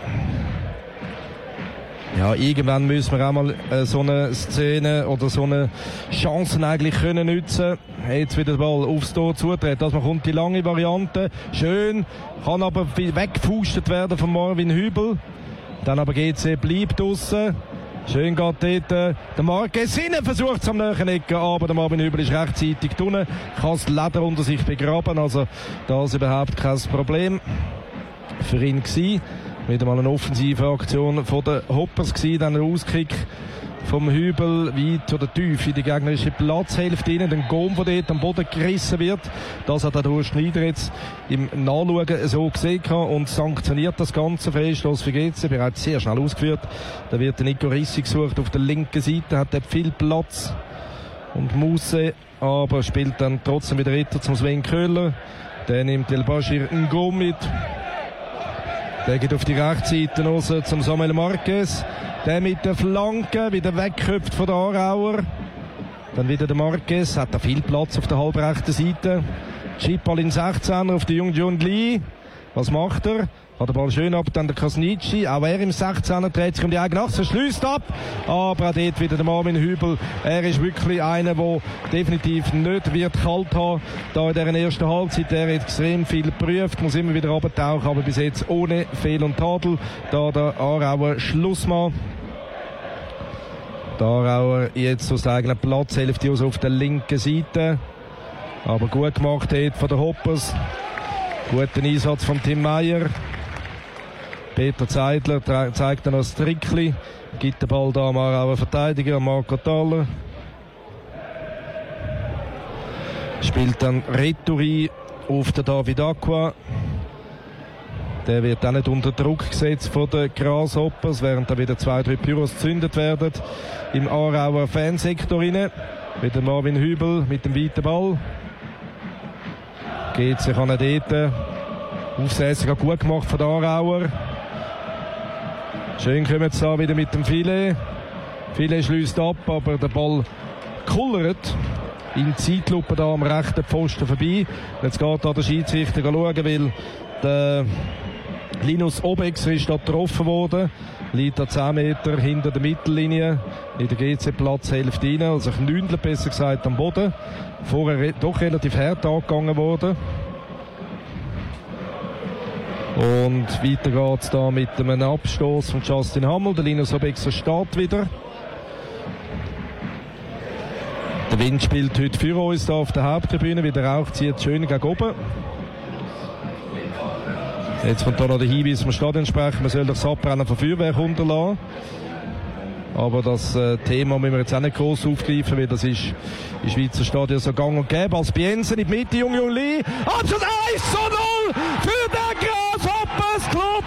Ja, irgendwann müssen wir auch mal so eine Szene oder so eine Chance eigentlich können nutzen. Jetzt wieder der Ball aufs Tor zutreten. Also man kommt die lange Variante. Schön. Kann aber weggefustet werden von Marvin Hübel. Dann aber GC bleibt draussen. Schön geht dort der Marquez hinein, versucht es am nächsten Ecken, aber der Marvin Hübel ist rechtzeitig drinnen. Kann das Leder unter sich begraben. Also das überhaupt kein Problem für ihn gewesen. Wieder mal eine offensive Aktion von den Hoppers gewesen, dann ein Auskick vom Hübel weit oder tief in die gegnerische Platzhälfte rein, den Gom von dort am Boden gerissen wird. Das hat der Schneider jetzt im Nachschauen so gesehen und sanktioniert das Ganze. Freistoß für GC, bereits sehr schnell ausgeführt. Da wird der Nico Rissi gesucht auf der linken Seite, hat dort viel Platz und Musse, aber spielt dann trotzdem wieder Ritter zum Sven Köhler. Der nimmt El Bashir Ngom mit. Der geht auf die Rechtsseite raus zum Samuel Marquez. Der mit der Flanke wieder wegköpft von der Aarauer. Dann wieder der Marquez. Hat da viel Platz auf der halbrechten Seite. Schippball in 16er auf den jungen John Lee. Was macht er? Hat der Ball schön ab, dann der Krasnitschi. Auch er im 16er dreht sich um die eigene Achse, schließt ab. Aber auch dort wieder der Marvin Hübel. Er ist wirklich einer, der definitiv nicht wird kalt haben. Da in dieser ersten Halbzeit, der hat extrem viel geprüft, muss immer wieder runtertauchen, aber bis jetzt ohne Fehl und Tadel. Da der Aarauer Schlussmann. Der Aarauer jetzt aus der eigenen Platzhälfte aus auf der linken Seite. Aber gut gemacht dort von den Hoppers. Guter Einsatz von Tim Meyer. Peter Zeidler zeigt dann noch das Trickli, gibt den Ball da am Aarauer Verteidiger, Marco Thaler. Spielt dann Retouri auf den David Aqua. Der wird auch nicht unter Druck gesetzt von den Grasshoppers, während da wieder 2-3 Pyros gezündet werden im Aarauer Fansektor rein. Wieder Marvin Hübel mit dem weiten Ball. Geht sich an dort. Aufsetzung gut gemacht von der Aarauer. Schön kommen sie da wieder mit dem Filet. Filet schließt ab, aber der Ball kullert in Zeitlupe da am rechten Pfosten vorbei. Jetzt geht da der Schiedsrichter schauen, weil der Linus Obexer ist da getroffen worden. Liegt da 10 Meter hinter der Mittellinie in der GC-Platzhälfte rein, also Knündler besser gesagt am Boden. Vorher doch relativ hart angegangen worden. Und weiter geht es da mit einem Abstoß von Justin Hammel. Der Linus Obexer steht wieder. Der Wind spielt heute für uns da auf der Haupttribüne, wie der Rauch zieht schön gegen oben. Jetzt kommt da noch der Hinweis vom Stadionsprecher, man soll das Abbrennen von Feuerwerk unterlassen. Aber das Thema müssen wir jetzt auch nicht gross aufgreifen, weil das ist im Schweizer Stadion so gang und gäbe. Als Biensen in die Mitte, Jung Lee. Abschluss 1:0 für den Grasshoppers Club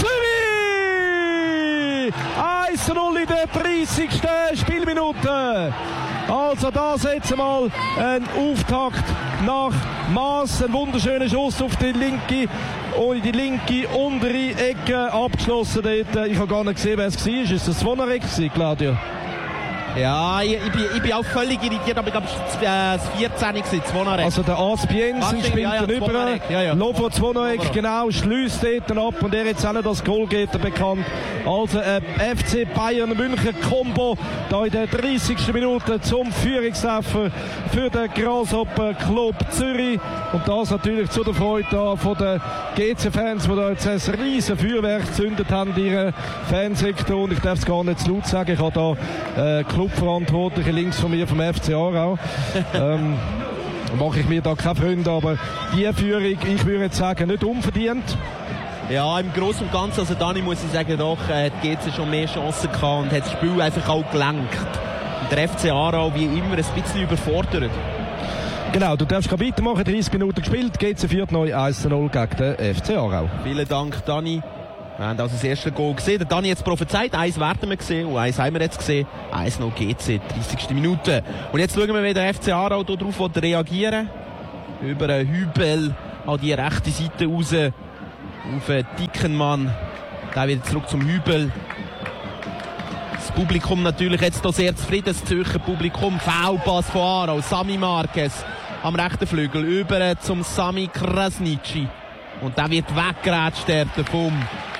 Zürich! 1:0 in der 30. Spielminute. Also das jetzt mal ein Auftakt nach Mass. Ein wunderschöner Schuss auf die linke untere Ecke abgeschlossen dort. Ich habe gar nicht gesehen, wer es war. Ist es das Zwonereck, Claudio? Ja, ich bin auch völlig irritiert, aber ich glaube, es war das 14. Zwonereck. Also der Aspiensen spielt dann über. Lovo Zwonereck, genau, schließt dort ab und er jetzt auch nicht als Goalgetter bekannt. Also ein FC Bayern München Combo da in der 30. Minute zum Führungstreffer für den Grasshopper Club Zürich. Und das natürlich zu der Freude da von den GC-Fans, die da jetzt ein riesen Feuerwerk gezündet haben in ihren Fansektor. Und ich darf es gar nicht zu laut sagen, ich habe da Clubverantwortliche links von mir vom FC Aarau. Mache ich mir da keine Freunde, aber die Führung, ich würde jetzt sagen, nicht unverdient. Ja, im Großen und Ganzen, also Dani muss ich sagen, doch, die GC schon mehr Chancen gehabt und hat das Spiel einfach auch gelenkt. der FC Aarau wie immer ein bisschen überfordert. Genau, du darfst gerade weitermachen, 30 Minuten gespielt, GC führt neu 1-0 gegen den FC Aarau. Vielen Dank, Dani. Wir haben also das erste Goal gesehen. Der Dani hat es prophezeit, 1 werden wir gesehen und 1 haben wir jetzt gesehen. 1-0 GC, 30. Minute. Und jetzt schauen wir, wie der FC Aarau darauf reagieren will. Über einen Hübel an die rechte Seite raus. Auf einen dicken Mann. Dann wieder zurück zum Hübel. Das Publikum natürlich jetzt hier sehr zufrieden. Das Zürcher Publikum. Foulpass von Aarau. Sami Marquez am rechten Flügel. Über zum Sami Krasniqi. Und der wird weggeratscht vom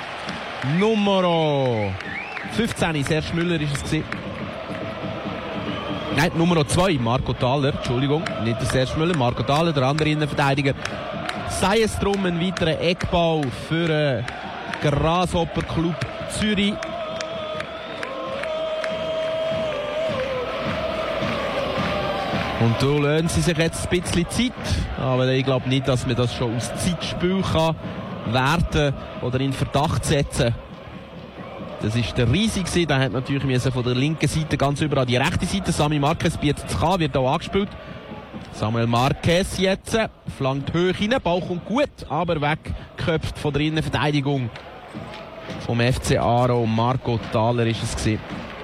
Nummer 15. Serge Müller ist es gewesen. Nein, Nummer 2. Marco Thaler. Entschuldigung. Nicht der Serge Müller. Marco Thaler, der andere Innenverteidiger. Sei es drum ein weiterer Eckball für den Grasshopper Club Zürich. Und da lassen sie sich jetzt ein bisschen Zeit. Aber ich glaube nicht, dass man das schon aus Zeitspiel kann werten oder in Verdacht setzen. Das war der Riese. Der hat natürlich von der linken Seite ganz über an die rechte Seite. Sami Marquez bietet es an, wird auch angespielt. Samuel Marquez jetzt flankt hoch rein, Ball kommt gut, aber weggeköpft von der Innenverteidigung vom FC Aarau. Marco Thaler ist es gewesen.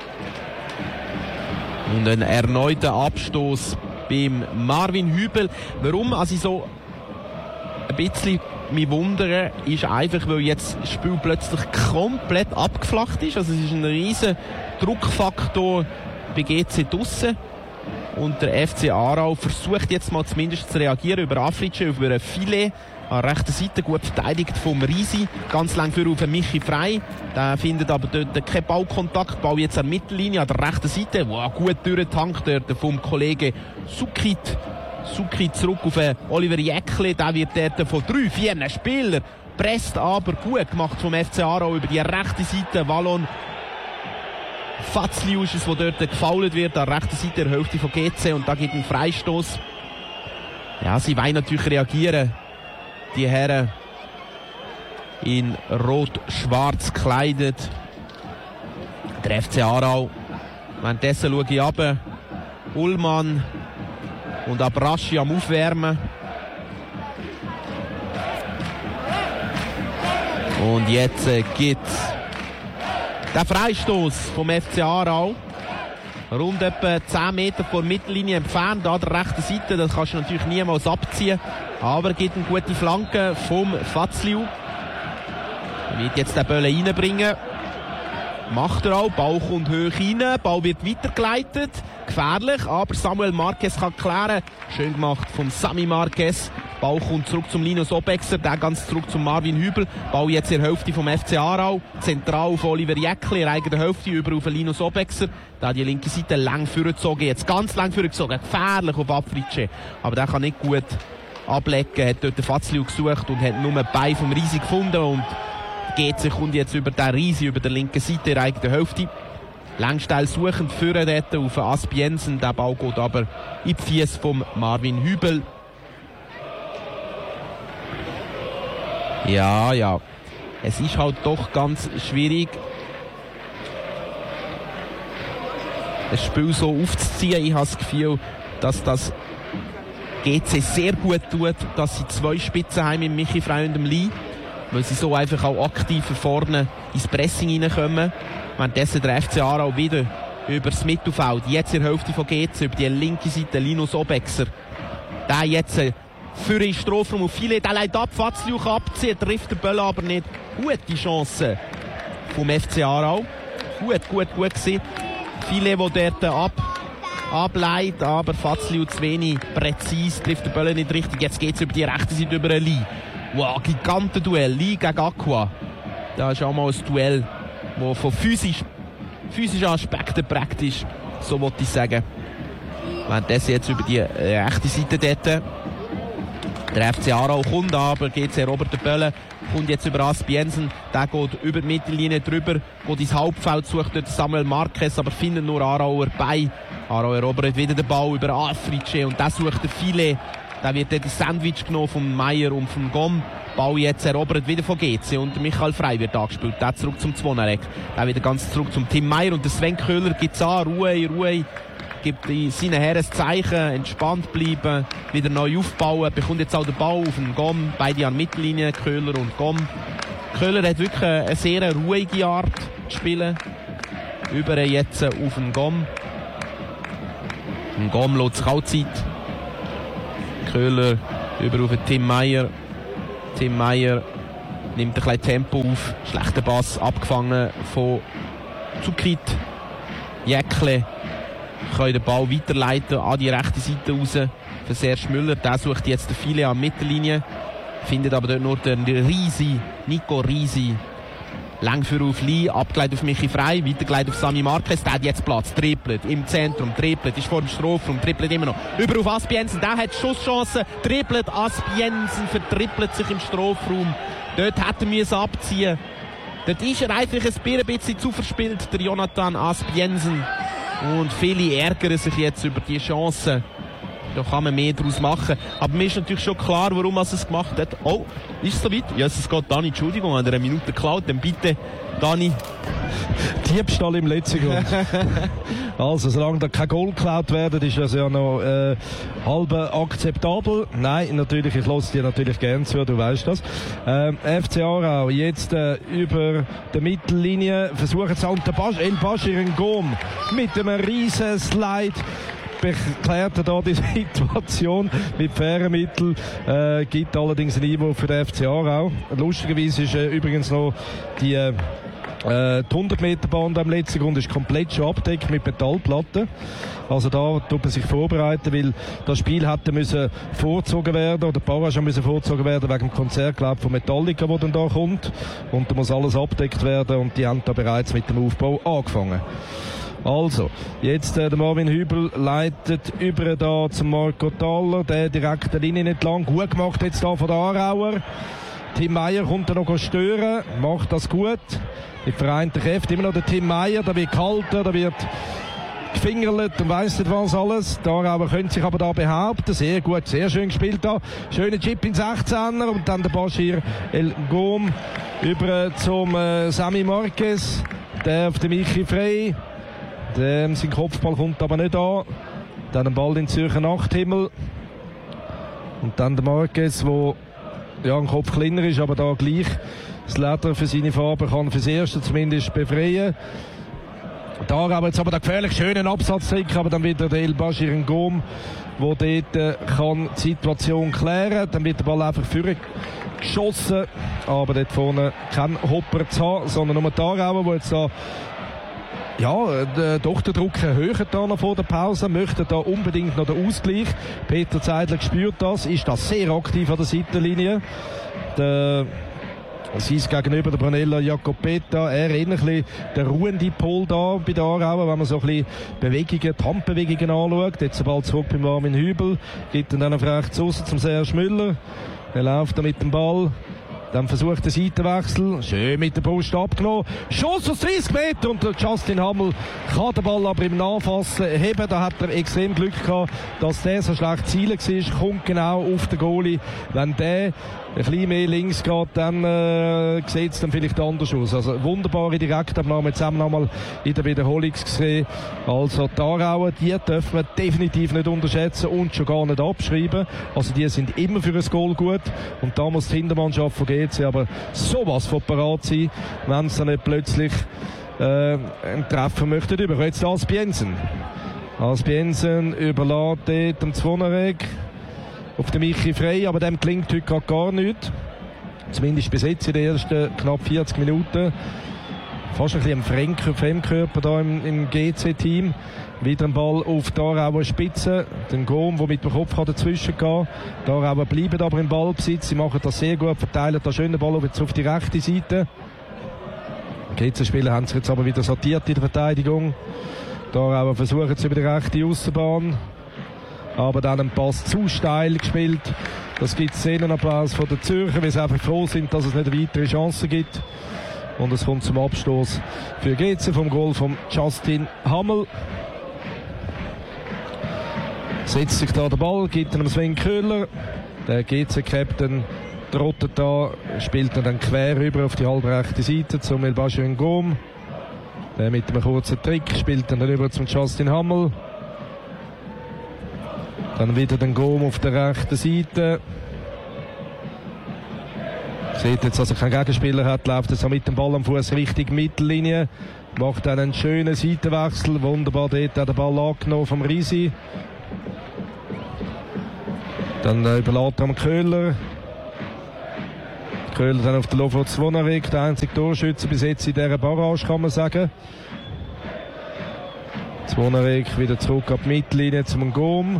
Und ein erneuter Abstoß beim Marvin Hübel. Warum also so ein bisschen mich wundere, ist einfach, weil jetzt das Spiel plötzlich komplett abgeflacht ist. Also es ist ein riesen Druckfaktor bei GC draussen. Und der FC Aarau versucht jetzt mal zumindest zu reagieren über Africe, über ein Filet. An der rechten Seite gut verteidigt vom Risi. Ganz lang für auf Michi Frei. Der findet aber dort keinen Ballkontakt. Ball jetzt an der Mittellinie an der rechten Seite. Wow, gut durchgetankt dort vom Kollegen Sukrit. Sukrit zurück auf Oliver Jäckli. Der wird dort von 3-4 Spielern presst, aber gut gemacht vom FC Aarau über die rechte Seite. Wallon Fatzliu ist es, der dort gefoult wird, an der rechten Seite der Hälfte von GC, und da gibt einen Freistoß. Ja, sie wollen natürlich reagieren, die Herren in rot-schwarz gekleidet. Der FC Aarau. Währenddessen schaue ich runter. Ullmann und Abraschi am Aufwärmen. Und jetzt gibt's der Freistoß vom FC Aarau. Rund etwa 10 Meter vor der Mittellinie entfernt, an der rechten Seite. Das kannst du natürlich niemals abziehen. Aber gibt eine gute Flanke vom Fatzliu. Er wird jetzt den Böll reinbringen. Macht er auch. Ball kommt hoch rein. Ball wird weitergeleitet. Gefährlich, aber Samuel Marquez kann klären. Schön gemacht von Sami Marquez. Ball kommt zurück zum Linus Obexer, der ganz zurück zum Marvin Hübel. Ball jetzt in der Hälfte vom FC Aarau. Zentral auf Oliver Jäckli, in der eigenen Hälfte, über auf Linus Obexer. Da die linke Seite lang vorgezogen, jetzt ganz lang vorgezogen. Gefährlich auf Africe. Aber der kann nicht gut ablecken. Hat dort den Fatzliu gesucht und hat nur Bein vom Riese gefunden. Und GC kommt jetzt über den Riese, über der linken Seite, in der eigenen Hälfte. Langsteil suchend führen dort auf Asp Jensen. Der Ball geht aber in die Fies vom Marvin Hübel. Ja. Es ist halt doch ganz schwierig, das Spiel so aufzuziehen. Ich habe das Gefühl, dass das GC sehr gut tut, dass sie 2 Spitzen haben mit Michi Frei und dem Lee, weil sie so einfach auch aktiv vorne ins Pressing reinkommen. Währenddessen der FC Aarau wieder über das Mittelfeld, jetzt in der Hälfte von GC, über die linke Seite Linus Obexer. Der jetzt für den Strafraum auf viele, der leitet ab, Fatzliu kann abziehen, trifft der Böll aber nicht. Gute Chance vom FC Aarau. Gut gesehen. Viele, die dort ableitet, aber Fatzliu zu wenig präzise, trifft der Böll nicht richtig. Jetzt geht es über die rechte Seite über Lee. Wow, Gigantenduell, Lee gegen Aqua. Das ist auch mal ein Duell, das von physischen Aspekten praktisch, so wollte ich sagen. Wenn das jetzt über die rechte Seite dort. Der FC Aarau kommt aber, GC Robert de Bölle, kommt jetzt über Asp Jensen, der geht über die Mittellinie drüber, geht ins Hauptfeld, sucht dort Samuel Marquez, aber findet nur Aarauer bei. Aarau erobert wieder den Ball über Africe und der sucht der Filet. Der wird dort das Sandwich genommen von Meier und von Gom. Ball jetzt erobert wieder von GC und Michael Frei wird angespielt. Der zurück zum Zvonarek. Der wieder ganz zurück zum Tim Meier und der Sven Köhler gibt es an. Ruhe. gibt seinen Herren ein Zeichen, entspannt bleiben, wieder neu aufbauen, bekommt jetzt auch den Ball auf den Gom, beide an Mittellinie, Köhler und Gom. Köhler hat wirklich eine sehr ruhige Art zu spielen, über jetzt auf den Gom. Ein Gom lässt sich auch Zeit. Köhler über auf den Tim Meyer. Tim Meyer nimmt ein bisschen Tempo auf. Schlechter Pass abgefangen von Zukrit. Jäckle kann den Ball weiterleiten an die rechte Seite raus für Serge Müller. Der sucht jetzt den Filet an Mittellinie. Findet aber dort nur den Nico Risi. Langführer auf Lee, abgeleitet auf Michi Frey, weitergeleitet auf Sami Marquez, der hat jetzt Platz, trippelt im Zentrum, trippelt, ist vor dem Strafraum, trippelt immer noch, über auf Aspiensen, der hat Schusschancen, trippelt, Aspiensen vertrippelt sich im Strafraum, dort hätte er müssen abziehen, dort ist er eigentlich ein bisschen zu verspielt, der Jonathan Aspiensen, und viele ärgern sich jetzt über die Chancen. Da kann man mehr daraus machen. Aber mir ist natürlich schon klar, warum er es gemacht hat. Oh, ist es soweit? Ja, es geht Dani, Entschuldigung, an einer Minute geklaut. Dann bitte, Dani. Diebstahl im letzten Grund. Also, solange da kein Goal geklaut werden, ist das ja noch halb akzeptabel. Nein, natürlich, ich lasse dir natürlich gern zu, du weißt das. FC Aarau jetzt über der Mittellinie versuchen es an El Bashir Ngom mit einem riesen Slide. Beklärt er da die Situation mit fairen Mitteln, gibt allerdings ein Einwurf für den FC Aarau. Lustigerweise ist übrigens noch die 100-Meter-Bahn am letzten Grund ist komplett schon abgedeckt mit Metallplatten. Also da tut man sich vorbereiten, weil das Spiel hätte müssen vorgezogen werden, oder die Barrage müssen vorgezogen werden wegen dem Konzert, glaube ich, von Metallica, das dann da kommt. Und da muss alles abgedeckt werden und die haben da bereits mit dem Aufbau angefangen. Also, jetzt der Marvin Hübel leitet über da zum Marco Thaler, der direkt der Linie entlang. Gut gemacht jetzt da von der Aarauer. Tim Meyer kommt da noch stören, macht das gut. Mit vereinten Kräften immer noch der Tim Meyer, da wird gehalten, da wird gefingerlet und weiss nicht was alles. Die Aarauer können sich aber da behaupten. Sehr gut, sehr schön gespielt da. Schöner Chip in 16er und dann der Bashir El Ngom über zum Sami Marquez, der auf den Michi Frey. Sein Kopfball kommt aber nicht an. Dann ein Ball in den Zürcher Nachthimmel. Und dann der Marquez, der ja, ein Kopf kleiner ist, aber da gleich das Leder für seine Farbe kann fürs Erste zumindest befreien. Da aber jetzt aber der gefährlich schönen Absatztrick, aber dann wieder der El Bashir Ngom, der dort kann die Situation klären. Dann wird der Ball einfach vorne geschossen, aber dort vorne kein Hopper zu haben, sondern nur die Aarauer, der jetzt da doch der Druck erhöht da noch vor der Pause, möchte da unbedingt noch den Ausgleich. Peter Zeidler spürt das, ist das sehr aktiv an der Seitenlinie. Sie ist gegenüber der Brunella Jacopetta, er ähnlich der ruhende Pol da bei der Aarauer, wenn man so ein bisschen Bewegungen, die Handbewegungen anschaut. Jetzt der Ball zurück beim Armin Hübel, gibt ihn dann auf rechts raus zum Serge Müller. Er läuft da mit dem Ball. Dann versucht der Seitenwechsel, schön mit der Brust abgenommen, Schuss aus 30 Meter und der Justin Hammel kann den Ball aber im Nachfassen heben. Da hat er extrem Glück gehabt, dass der so schlecht zielen war, kommt genau auf den Goalie. Wenn der ein bisschen mehr links geht, dann sieht es dann vielleicht anders aus. Also wunderbare Direktabnahme, jetzt haben wir nochmal in der Wiederholung gesehen. Also die Aarauer, die dürfen wir definitiv nicht unterschätzen und schon gar nicht abschreiben. Also die sind immer für ein Goal gut und da muss die Hintermannschaft von GC aber sowas von parat sein, wenn sie nicht plötzlich einen Treffer möchten über. Jetzt Aspiensen. Aspiensen überlässt dort am Zwonereg auf den Michi Frey, aber dem klingt heute gar nichts. Zumindest bis jetzt in den ersten knapp 40 Minuten. Fast ein bisschen ein Fremdkörper da im GC-Team. Wieder ein Ball auf die Aarauer Spitze. Den Gom, der mit dem Kopf dazwischen gehen kann. Die Aarauer bleiben aber im Ballbesitz. Sie machen das sehr gut, verteilen da schön den Ball jetzt auf die rechte Seite. Die GC-Spieler haben sich jetzt aber wieder sortiert in der Verteidigung. Die Aarauer versuchen es über die rechte Aussenbahn. Aber dann ein Pass zu steil gespielt. Das gibt Szenenapplaus von den Zürcher, weil sie einfach froh sind, dass es nicht eine weitere Chance gibt. Und es kommt zum Abstoß für GC vom Goal von Justin Hammel. Setzt sich da der Ball, gibt ihm Sven Köhler. Der GC-Captain trottet da, spielt dann quer rüber auf die halbrechte Seite zum El Bashir Ngom. Der mit einem kurzen Trick spielt dann rüber zum Justin Hammel. Dann wieder den Gom auf der rechten Seite. Sieht jetzt, dass er keinen Gegenspieler hat, läuft jetzt mit dem Ball am Fuß Richtung Mittellinie. Macht dann einen schönen Seitenwechsel. Wunderbar dort hat der Ball angenommen vom Risi. Dann überlässt er am Köhler. Köhler dann auf den Lovro Zvonarek, der einzige Torschütze bis jetzt in dieser Barrage, kann man sagen. Zvonarek wieder zurück auf die Mittellinie zum Gom.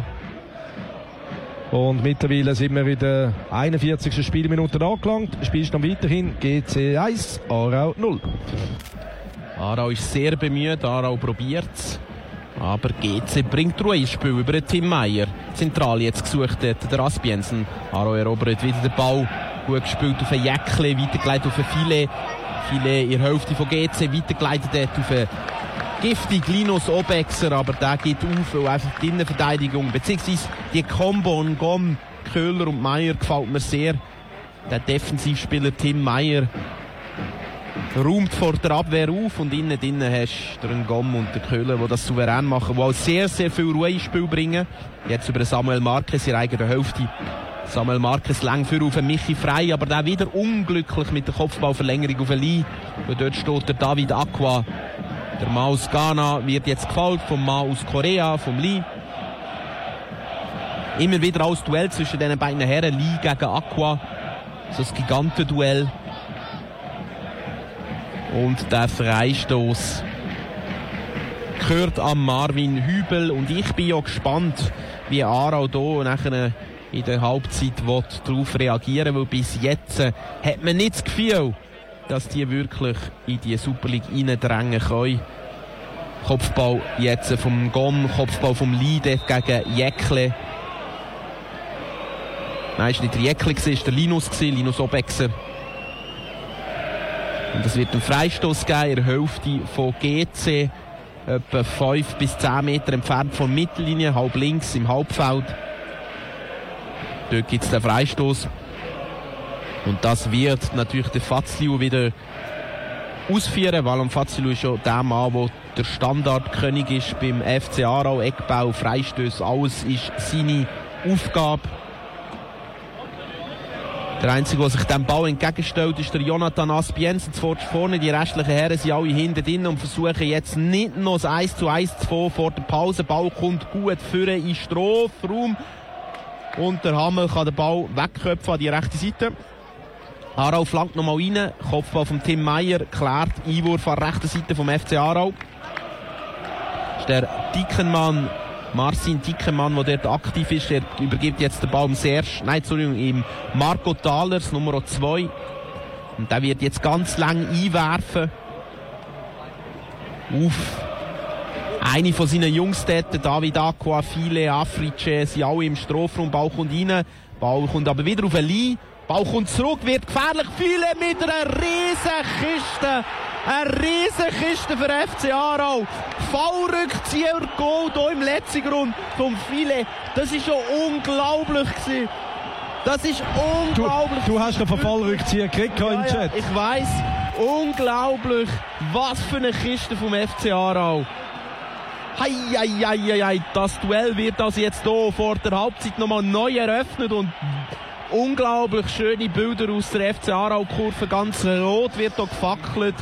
Und mittlerweile sind wir in der 41. Spielminute angelangt. Spielstand weiterhin GC 1, Aarau 0. Aarau ist sehr bemüht, Aarau probiert es. Aber GC bringt Ruhe ins Spiel über den Tim Meyer. Zentral jetzt gesucht hat der Aspiensen. Aarau erobert wieder den Ball. Gut gespielt auf ein Jäckle, weitergeleitet auf ein Filet. Filet in der Hälfte von GC, weitergeleitet auf ein giftig Linus Obexer, aber der geht auf, weil einfach die Innenverteidigung, beziehungsweise die Kombo und Gom, Köhler und Meyer gefällt mir sehr. Der Defensivspieler Tim Meyer räumt vor der Abwehr auf und innen hast du den Gom und den Köhler, die das souverän machen, die auch sehr, sehr viel Ruhe ins Spiel bringen. Jetzt über Samuel Marquez in eigener Hälfte. Samuel Marquez lang für auf Michi Frey, aber der wieder unglücklich mit der Kopfballverlängerung auf Lee. Und dort steht der David Aqua. Der Mann aus Ghana wird jetzt gefolgt vom Mann aus Korea, vom Lee. Immer wieder als Duell zwischen den beiden Herren, Lee gegen Aqua. So ein Gigantenduell. Und der Freistoß gehört an Marvin Hübel. Und ich bin ja gespannt, wie Aarau hier nachher in der Halbzeit darauf reagieren will, weil bis jetzt hat man nicht das Gefühl, dass die wirklich in die Super League reindrängen können. Kopfball jetzt vom Gom, Kopfball vom Lide gegen Jäckle. Nein, es war nicht der Jäckle, es war der Linus Obexer. Und es wird einen Freistoß geben in der Hälfte von GC, etwa 5 bis 10 Meter entfernt von der Mittellinie, halb links im Halbfeld. Dort gibt es den Freistoß. Und das wird natürlich der Fazliu wieder ausführen, weil Fazliu ist ja der Mann, der der Standardkönig ist beim FC Aarau. Eckbau, Freistöße, alles ist seine Aufgabe. Der Einzige, der sich dem Ball entgegenstellt, ist der Jonathan Aspiensen. Vorne, die restlichen Herren sind alle hinten drin und versuchen jetzt nicht noch das 1:1 zu fahren vor der Pause. Der Ball kommt gut führen in den Strafraum. Und der Hamel kann den Ball wegköpfen an die rechte Seite. Aarau flankt nochmal rein. Kopfball von Tim Meyer klärt Einwurf an der rechten Seite vom FC Aarau. Das ist der Dickenmann, Marcin Dickenmann, der dort aktiv ist. Er übergibt jetzt den Ball im Marco Thalers, Nummer 2. Und der wird jetzt ganz lang einwerfen auf eine von seinen Jungs dort, David Aqua, File, Africe, sind alle im Strafraum. Ball kommt rein, Ball kommt aber wieder auf Lee. Ball kommt zurück, wird gefährlich. File mit einer riesen Kiste. Eine riesen Kiste für FC Aarau. Fallrückzieher Goal hier im letzten Grund vom File. Das ist schon unglaublich gewesen. Das ist unglaublich. Du hast noch von Fallrückzieher gekriegt im Chat. Ja, ich weiss. Unglaublich. Was für eine Kiste vom FC Aarau. Hei, das Duell wird also jetzt hier vor der Halbzeit nochmal neu eröffnet und unglaublich schöne Bilder aus der FC Aarau-Kurve. Ganz rot wird hier gefackelt.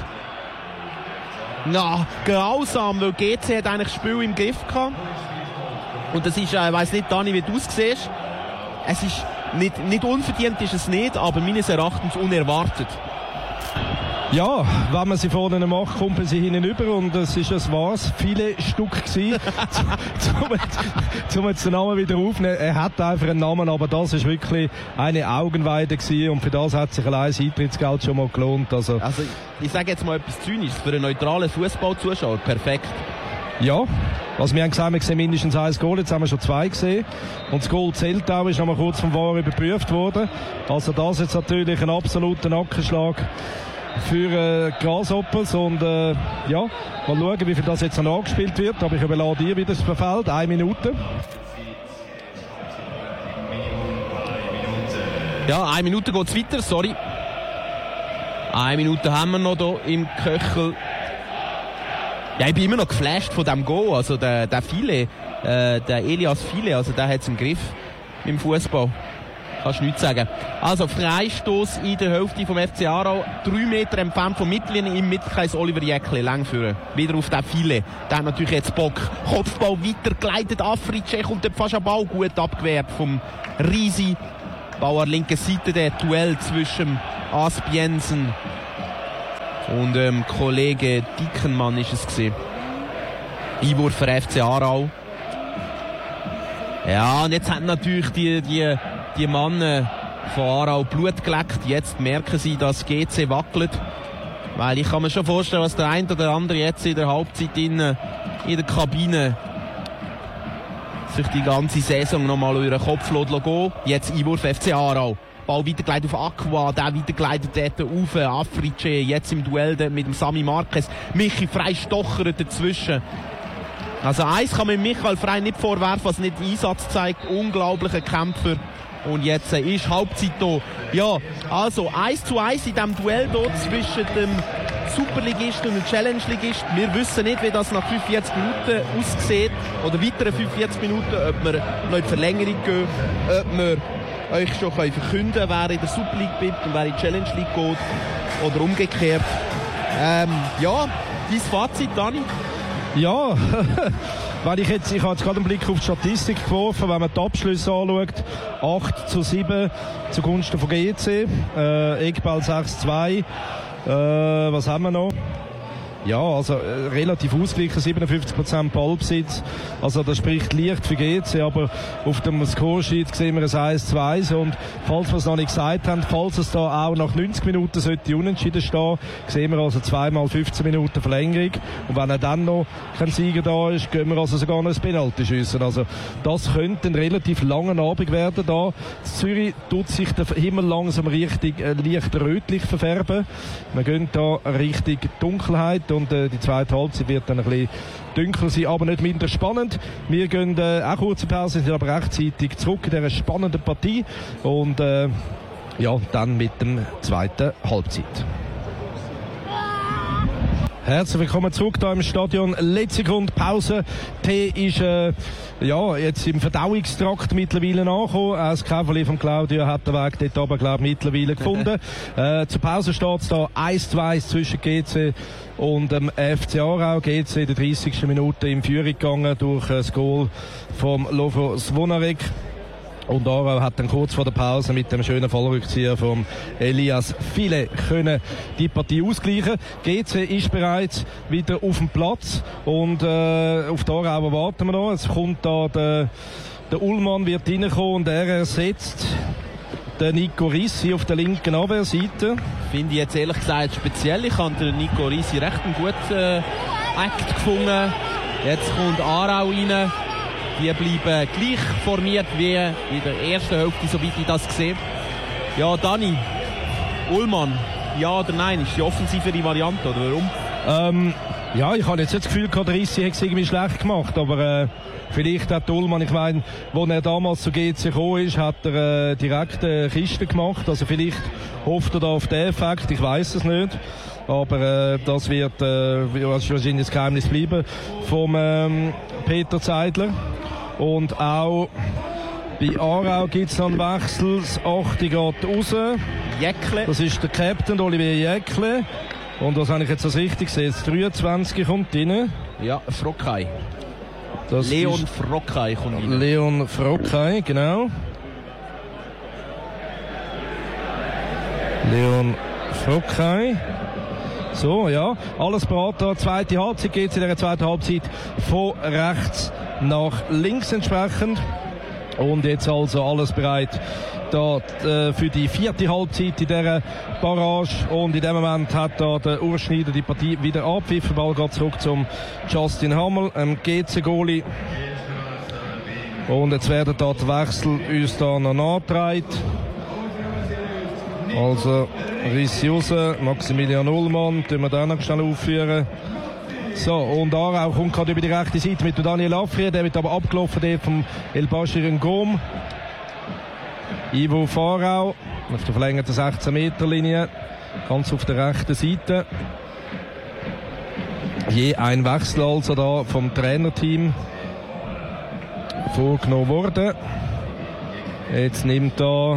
Na, grausam, weil GC hat eigentlich das Spiel im Griff gehabt. Und das ist, ich weiss nicht, Dani, wie du es siehst. Es ist nicht unverdient, ist es nicht, aber meines Erachtens unerwartet. Ja, wenn man sie vorne macht, kommt man sie hinten über und es ist das was, viele Stück gewesen, zum jetzt den Namen wieder aufnehmen. Er hat einfach einen Namen, aber das ist wirklich eine Augenweide gewesen und für das hat sich allein das Eintrittsgeld schon mal gelohnt. Also ich sage jetzt mal etwas Zynisches, für einen neutralen Fußballzuschauer perfekt. Ja, also wir haben gesagt, wir sehen mindestens ein Goal, jetzt haben wir schon 2 gesehen. Und das Goal zählt auch, ist noch mal kurz vom VAR überprüft worden. Also das ist jetzt natürlich ein absoluter Nackenschlag für Grasshoppers und ja, mal schauen, wie viel das jetzt noch angespielt wird, aber ich überlade dir, wie das verfällt. 1 Minute. Ja, 1 Minute geht es weiter, sorry. 1 Minute haben wir noch hier im Köchel. Ja, ich bin immer noch geflasht von diesem Goal, also der File, der Elias File, also der hat es im Griff im Fußball. Kannst du nichts sagen. Also Freistoß in der Hälfte vom FC Aarau, 3 Meter entfernt vom Mittellinie, im Mittelkreis Oliver Jäckle, lang führen. Wieder auf den File. Der hat natürlich jetzt Bock. Kopfball weitergeleitet, Africe kommt dort fast am Ball, gut abgewehrt vom Risi. Ball an der linken Seite, der Duell zwischen Asp Jensen und Kollege Dickenmann ist es gewesen. Einwurf für FC Aarau. Ja, und jetzt hat natürlich die Männer von Aarau Blut geleckt. Jetzt merken sie, dass GC wackelt. Weil ich kann mir schon vorstellen, was der eine oder andere jetzt in der Halbzeit in der Kabine sich die ganze Saison nochmal über den Kopf gehen. Jetzt Einwurf FC Aarau. Ball weitergeleitet auf Aqua, der weitergeleitet dort auf Africe. Jetzt im Duell mit dem Sami Marquez. Michi Frey stochert dazwischen. Also eins kann man Michael Frey nicht vorwerfen, was nicht Einsatz zeigt. Unglaublicher Kämpfer. Und jetzt ist Halbzeit da. Ja, also 1:1 in diesem Duell hier zwischen dem Superligisten und dem Challenge-Ligisten. Wir wissen nicht, wie das nach 45 Minuten aussieht. Oder weiteren 45 Minuten, ob wir noch in die Verlängerung gehen, ob wir euch schon verkünden können, wer in der Super League bleibt und wer in die Challenge League geht. Oder umgekehrt. Ja, dein Fazit, Dani? Ja, weil ich habe jetzt gerade einen Blick auf die Statistik geworfen, wenn man die Abschlüsse anschaut, 8:7 zugunsten von GC, Egball 6:2, was haben wir noch? Ja, also relativ ausgeglichen, 57% Ballbesitz. Also das spricht leicht für GC, aber auf dem Scoresheet sehen wir ein 1:2. Und falls wir es noch nicht gesagt haben, falls es da auch nach 90 Minuten sollte unentschieden stehen, sehen wir also 2x 15 Minuten Verlängerung. Und wenn dann noch kein Sieger da ist, gehen wir also sogar noch ein Penalty schiessen. Also das könnte ein relativ langer Abend werden da. In Zürich tut sich der Himmel langsam richtig leicht rötlich verfärben. Wir gehen da Richtung Dunkelheit. Und die zweite Halbzeit wird dann ein bisschen dunkler sein, aber nicht minder spannend. Wir gehen auch kurze Pause, sind aber rechtzeitig zurück in dieser spannenden Partie und ja, dann mit dem zweiten Halbzeit. Herzlich willkommen zurück hier im Stadion. Letzte Grundpause. Tee ist ja, jetzt im Verdauungstrakt mittlerweile angekommen. Das Käferli von Claudio hat den Weg dort oben, glaube ich, mittlerweile gefunden. Zur Pause steht es da 1:2 zwischen GC und dem FC Aarau. GC in der 30. Minute in Führung gegangen durch das Goal vom Lovo Svonarek. Und Aarau hat dann kurz vor der Pause mit dem schönen Vollrückzieher vom Elias File können die Partie ausgleichen. GC ist bereits wieder auf dem Platz und auf die Aarauer warten wir noch. Es kommt da der Ullmann wird reinkommen und er ersetzt den Nico Rissi auf der linken Abwehrseite. Finde ich jetzt ehrlich gesagt speziell. Ich habe den Nico Rissi recht einen guten Act gefunden. Jetzt kommt Aarau rein. Die bleiben gleich formiert wie in der ersten Hälfte, soweit ich das sehe. Ja, Dani, Ullmann, ja oder nein, ist die offensivere Variante, oder warum? Ja, ich habe jetzt nicht das Gefühl, der Rissi hat es irgendwie schlecht gemacht, aber vielleicht hat Ullmann, ich meine, als er damals zu GC gekommen ist, hat er direkt eine Kiste gemacht, also vielleicht hofft er da auf den Effekt, ich weiß es nicht. Aber das wird wahrscheinlich das Geheimnis bleiben vom Peter Zeidler. Und auch bei Aarau gibt es noch einen Wechsel. Das 8. geht raus. Jäckle. Das ist der Captain Olivier Jäckle. Und was habe ich jetzt als richtig gesehen? Das 23 kommt rein. Ja, Frockay. Das Leon Frockay kommt rein. Leon Frockay, genau. Leon Frockay. So, ja, alles beraten. Zweite Halbzeit geht es in der zweiten Halbzeit von rechts nach links entsprechend. Und jetzt also alles bereit da, für die vierte Halbzeit in dieser Barrage. Und in dem Moment hat da der Urs Schneider die Partie wieder abpfiffen. Ball geht zurück zum Justin Hammel, GC-Goalie. Und jetzt werden da die Wechsel uns da noch nachgetragen. Also Rissi raus, Maximilian Ullmann, tun wir den noch schnell aufführen. So, und Aarau kommt gerade über die rechte Seite mit Daniel Affrier, der wird aber abgelaufen vom El Bashir Ngom. Ivo Aarau auf der verlängerten 16-Meter-Linie, ganz auf der rechten Seite. Je ein Wechsel also da vom Trainerteam. vorgenommen worden. Jetzt nimmt da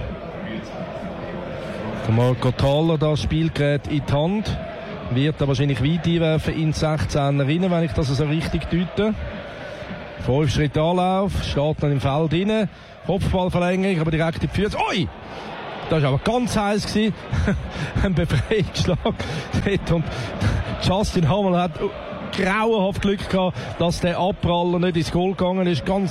der Marco Thaler das Spielgerät in die Hand. Wird er wahrscheinlich weit einwerfen in die 16er rein, wenn ich das so richtig deute. 5 Schritte Anlauf, steht dann im Feld rein. Kopfballverlängerung, aber direkt in die Füße. Ui! Das war aber ganz heiß gewesen. Ein Befreiungsschlag dort. Und Justin Hammel hat grauenhaft Glück gehabt, dass der Abpraller nicht ins Goal gegangen ist. Ganz